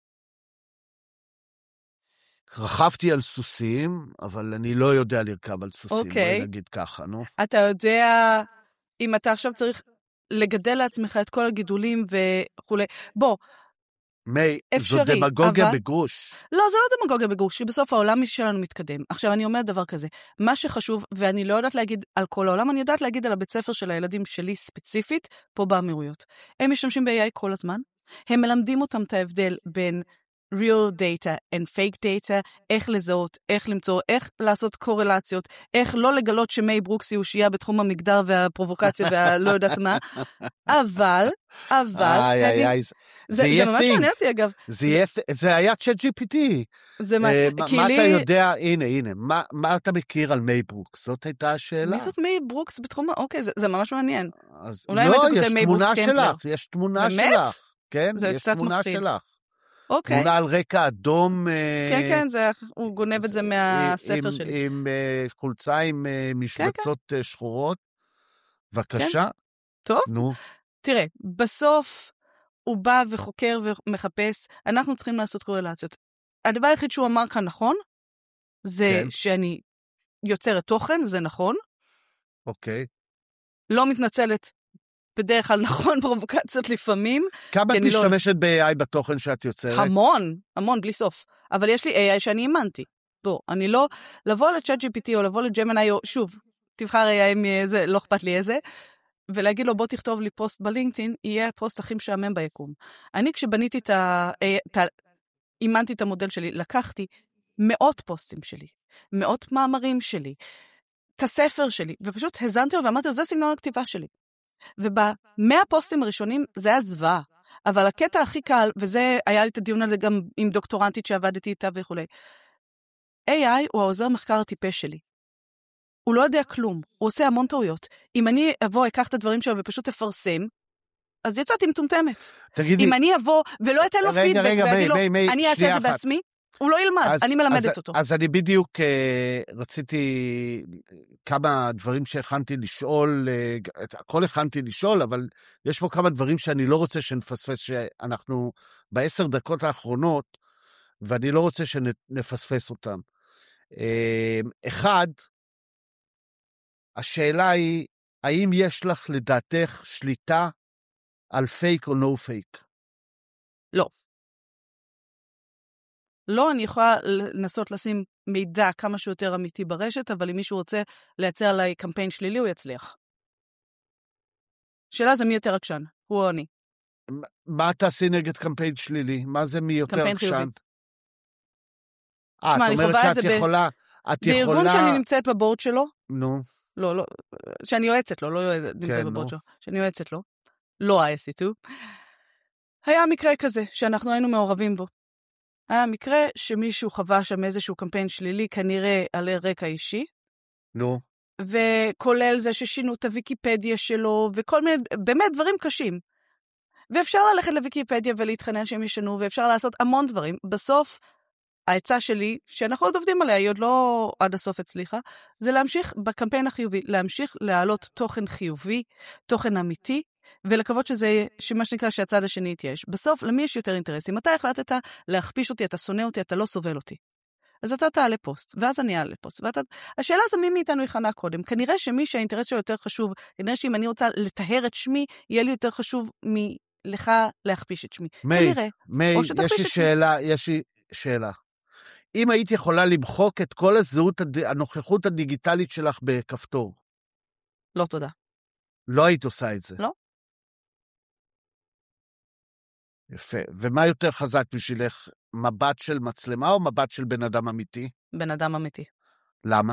Speaker 7: רכבתי על סוסים, אבל אני לא יודע לרכב על סוסים.
Speaker 8: אוקיי.
Speaker 7: בואי נגיד ככה, נו.
Speaker 8: אתה יודע, אם אתה עכשיו צריך לגדל לעצמך את כל הגידולים וכו'. בוא,
Speaker 7: מי,
Speaker 8: אפשרי,
Speaker 7: זו דמגוגיה
Speaker 8: אבל...
Speaker 7: בגרוש.
Speaker 8: לא, זה לא דמגוגיה בגרוש, כי בסוף העולם שלנו מתקדם. עכשיו, אני אומרת דבר כזה, מה שחשוב, ואני לא יודעת להגיד על כל העולם, אני יודעת להגיד על הבית ספר של הילדים שלי ספציפית, פה באמירויות. הם משתמשים ב-איי איי כל הזמן, הם מלמדים אותם את ההבדל בין real data and fake data, איך לזהות, איך למצוא, איך לעשות קורלציות, איך לא לגלות שמי ברוקס היא אושייה בתחום המגדר והפרובוקציות והלא יודעת מה, אבל, אבל,
Speaker 7: איי, איי, איי, זה,
Speaker 8: זה,
Speaker 7: זה,
Speaker 8: זה ממש מעניין אותי אגב.
Speaker 7: זה, יהיה, זה היה צ'אט ג'י פי טי.
Speaker 8: זה מה,
Speaker 7: אה,
Speaker 8: כי
Speaker 7: מה
Speaker 8: לי...
Speaker 7: אתה יודע, הנה, הנה, מה, מה אתה מכיר על מי ברוקס? זאת הייתה השאלה.
Speaker 8: מי זאת מי ברוקס בתחום, אוקיי, זה, זה ממש מעניין.
Speaker 7: אז,
Speaker 8: אולי
Speaker 7: לא,
Speaker 8: אם
Speaker 7: יש תמונה שלך, יש תמונה
Speaker 8: באמת?
Speaker 7: שלך. כן,
Speaker 8: זה
Speaker 7: יש
Speaker 8: קצת
Speaker 7: תמונה
Speaker 8: מפחיד.
Speaker 7: שלך.
Speaker 8: אוקיי.
Speaker 7: תמונה על רקע אדום.
Speaker 8: כן, כן, זה, הוא גונב את זה מהספר
Speaker 7: עם,
Speaker 8: שלי.
Speaker 7: עם uh, חולצה עם uh, משבצות כן, כן. שחורות. בבקשה.
Speaker 8: כן. טוב.
Speaker 7: נו.
Speaker 8: תראה, בסוף הוא בא וחוקר ומחפש, אנחנו צריכים לעשות קורלציות. הדבר היחיד שהוא אמר כאן נכון, זה כן. שאני יוצרת תוכן, זה נכון.
Speaker 7: אוקיי.
Speaker 8: לא מתנצלת בדרך כלל נכון פרובוקציות לפעמים.
Speaker 7: כמה את משתמשת לא... ב-איי איי בתוכן שאת יוצרת?
Speaker 8: המון, המון, בלי סוף. אבל יש לי איי איי שאני אימנתי. בוא, אני לא, לבוא לצ'אט ג'י פי טי או לבוא לג'מיני, או שוב, תבחר איי איי מאיזה, לא אכפת לי איזה, ולהגיד לו בוא תכתוב לי פוסט בלינקדאין, יהיה הפוסט הכי משעמם ביקום. אני כשבניתי את ה... אימנתי את המודל שלי, לקחתי מאות פוסטים שלי, מאות מאמרים שלי, את הספר שלי, ופשוט הזנתי לו ואמרתי לו, זה סגנון הכתיבה שלי. ובמאה פוסטים הראשונים זה היה זוועה, אבל הקטע הכי קל, וזה היה לי את הדיון על זה גם עם דוקטורנטית שעבדתי איתה וכו'. איי איי הוא העוזר מחקר הטיפש שלי. הוא לא יודע כלום, הוא עושה המון טעויות. אם אני אבוא, אקח את הדברים שלו ופשוט אפרסם, אז יצאתי מטומטמת.
Speaker 7: תגידי...
Speaker 8: אם אני אבוא ולא אתן לו פידבק, ואגיד לו,
Speaker 7: מי, מי,
Speaker 8: אני אעשה את זה בעצמי, הוא לא ילמד, אז, אני מלמדת
Speaker 7: אז,
Speaker 8: אותו.
Speaker 7: אז אני בדיוק uh, רציתי כמה דברים שהכנתי לשאול, uh, הכל הכנתי לשאול, אבל יש פה כמה דברים שאני לא רוצה שנפספס, שאנחנו בעשר דקות האחרונות, ואני לא רוצה שנפספס אותם. Uh, אחד, השאלה היא, האם יש לך לדעתך שליטה על פייק או נו פייק?
Speaker 8: לא. לא, אני יכולה לנסות לשים מידע כמה שיותר אמיתי ברשת, אבל אם מישהו רוצה לייצר עליי קמפיין שלילי, הוא יצליח. שאלה זה מי יותר עקשן, הוא או אני.
Speaker 7: מה תעשי נגד קמפיין שלילי? מה זה מי יותר עקשן? אה, את אומרת שאת יכולה...
Speaker 8: בארגון שאני נמצאת בבורד שלו,
Speaker 7: נו.
Speaker 8: לא, לא, שאני יועצת לו, לא נמצאת בבורד שלו, שאני יועצת לו, לא ה-אס אי טו, היה מקרה כזה, שאנחנו היינו מעורבים בו. היה מקרה שמישהו חווה שם איזשהו קמפיין שלילי, כנראה על רקע אישי.
Speaker 7: נו.
Speaker 8: וכולל זה ששינו את הוויקיפדיה שלו, וכל מיני, באמת דברים קשים. ואפשר ללכת לוויקיפדיה ולהתחנן שהם ישנו, ואפשר לעשות המון דברים. בסוף, העצה שלי, שאנחנו עוד עובדים עליה, היא עוד לא עד הסוף הצליחה, זה להמשיך בקמפיין החיובי, להמשיך להעלות תוכן חיובי, תוכן אמיתי, ולקוות שזה, שמה שנקרא שהצד השני יתייאש. בסוף, למי יש יותר אינטרס? אם אתה החלטת להכפיש אותי, אתה שונא אותי, אתה לא סובל אותי. אז אתה תעלה פוסט, ואז אני אעלה פוסט. ואתה... השאלה זה מי מאיתנו יכנה קודם. כנראה שמי שהאינטרס שלו יותר חשוב, כנראה שאם אני רוצה לטהר את שמי, יהיה לי יותר חשוב מלך להכפיש את שמי.
Speaker 7: מי,
Speaker 8: כנראה.
Speaker 7: מי, יש לי שאלה, יש לי שאלה. אם היית יכולה למחוק את כל הזהות, הנוכחות הדיגיטלית שלך בכפתור.
Speaker 8: לא תודה.
Speaker 7: לא היית עושה את זה.
Speaker 8: לא.
Speaker 7: יפה. ומה יותר חזק בשבילך? מבט של מצלמה או מבט של בן אדם אמיתי?
Speaker 8: בן אדם אמיתי.
Speaker 7: למה?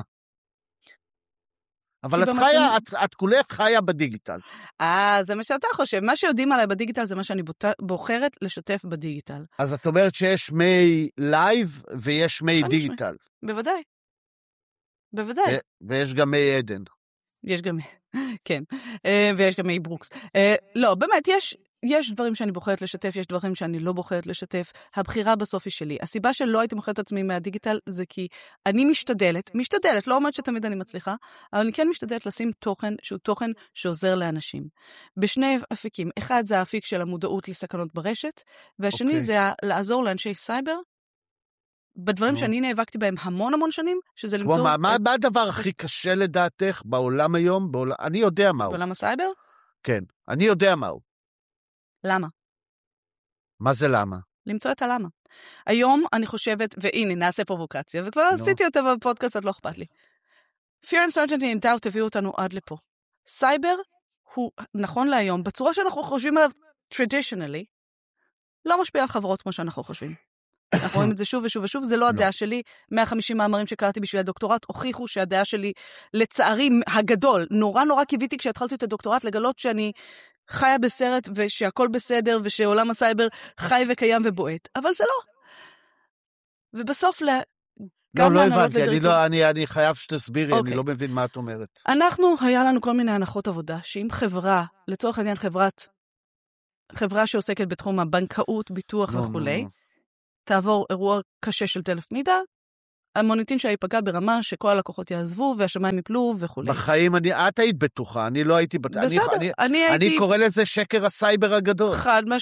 Speaker 7: אבל את במצל... חיה, את, את כולך חיה בדיגיטל.
Speaker 8: אה, זה מה שאתה חושב. מה שיודעים עליי בדיגיטל זה מה שאני בוחרת לשתף בדיגיטל.
Speaker 7: אז את אומרת שיש מי לייב ויש מי דיגיטל.
Speaker 8: בוודאי. בוודאי.
Speaker 7: ו- ויש גם מי עדן.
Speaker 8: יש גם, כן. ויש גם מי ברוקס. לא, באמת, יש... יש דברים שאני בוחרת לשתף, יש דברים שאני לא בוחרת לשתף. הבחירה בסוף היא שלי. הסיבה שלא הייתי מוכרת עצמי מהדיגיטל זה כי אני משתדלת, משתדלת, לא אומרת שתמיד אני מצליחה, אבל אני כן משתדלת לשים תוכן שהוא תוכן שעוזר לאנשים. בשני אפיקים. אחד זה האפיק של המודעות לסכנות ברשת, והשני okay. זה לעזור לאנשי סייבר, בדברים no. שאני נאבקתי בהם המון המון שנים, שזה למצוא...
Speaker 7: מה, מה, מה הדבר הכי קשה לדעתך בעולם היום? בעולם... אני יודע מהו.
Speaker 8: בעולם הסייבר?
Speaker 7: כן, אני יודע מהו.
Speaker 8: למה?
Speaker 7: מה זה למה?
Speaker 8: למצוא את הלמה. היום אני חושבת, והנה נעשה פרובוקציה, וכבר no. עשיתי אותה בפודקאסט, לא אכפת לי. Fear uncertainty and doubt הביאו אותנו עד לפה. סייבר הוא נכון להיום, בצורה שאנחנו חושבים עליו traditionally, לא משפיע על חברות כמו שאנחנו חושבים. אנחנו רואים את זה שוב ושוב ושוב, זה לא הדעה שלי. מאה וחמישים מאמרים שקראתי בשביל הדוקטורט הוכיחו שהדעה שלי, לצערי הגדול, נורא נורא קיוויתי כשהתחלתי את הדוקטורט לגלות שאני חיה בסרט ושהכל בסדר ושעולם הסייבר חי וקיים ובועט, אבל זה לא. ובסוף ל...
Speaker 7: לא, לא הבנתי, אני, לא, אני, אני חייב שתסבירי, okay. אני לא מבין מה את אומרת.
Speaker 8: אנחנו, היה לנו כל מיני הנחות עבודה, שאם חברה, לצורך העניין חברת, חברה שעוסקת בתחום הבנקאות, ביטוח no, וכולי, no, no. תעבור אירוע קשה של טלף מידע, המוניטין שלה ייפגע ברמה שכל הלקוחות יעזבו, והשמיים יפלו וכולי. בחיים,
Speaker 7: אני, את היית בטוחה, אני לא הייתי בטוחה.
Speaker 8: בסדר,
Speaker 7: אני,
Speaker 8: אני, אני
Speaker 7: הייתי...
Speaker 8: אני
Speaker 7: קורא לזה שקר הסייבר הגדול.
Speaker 8: חד משמעית.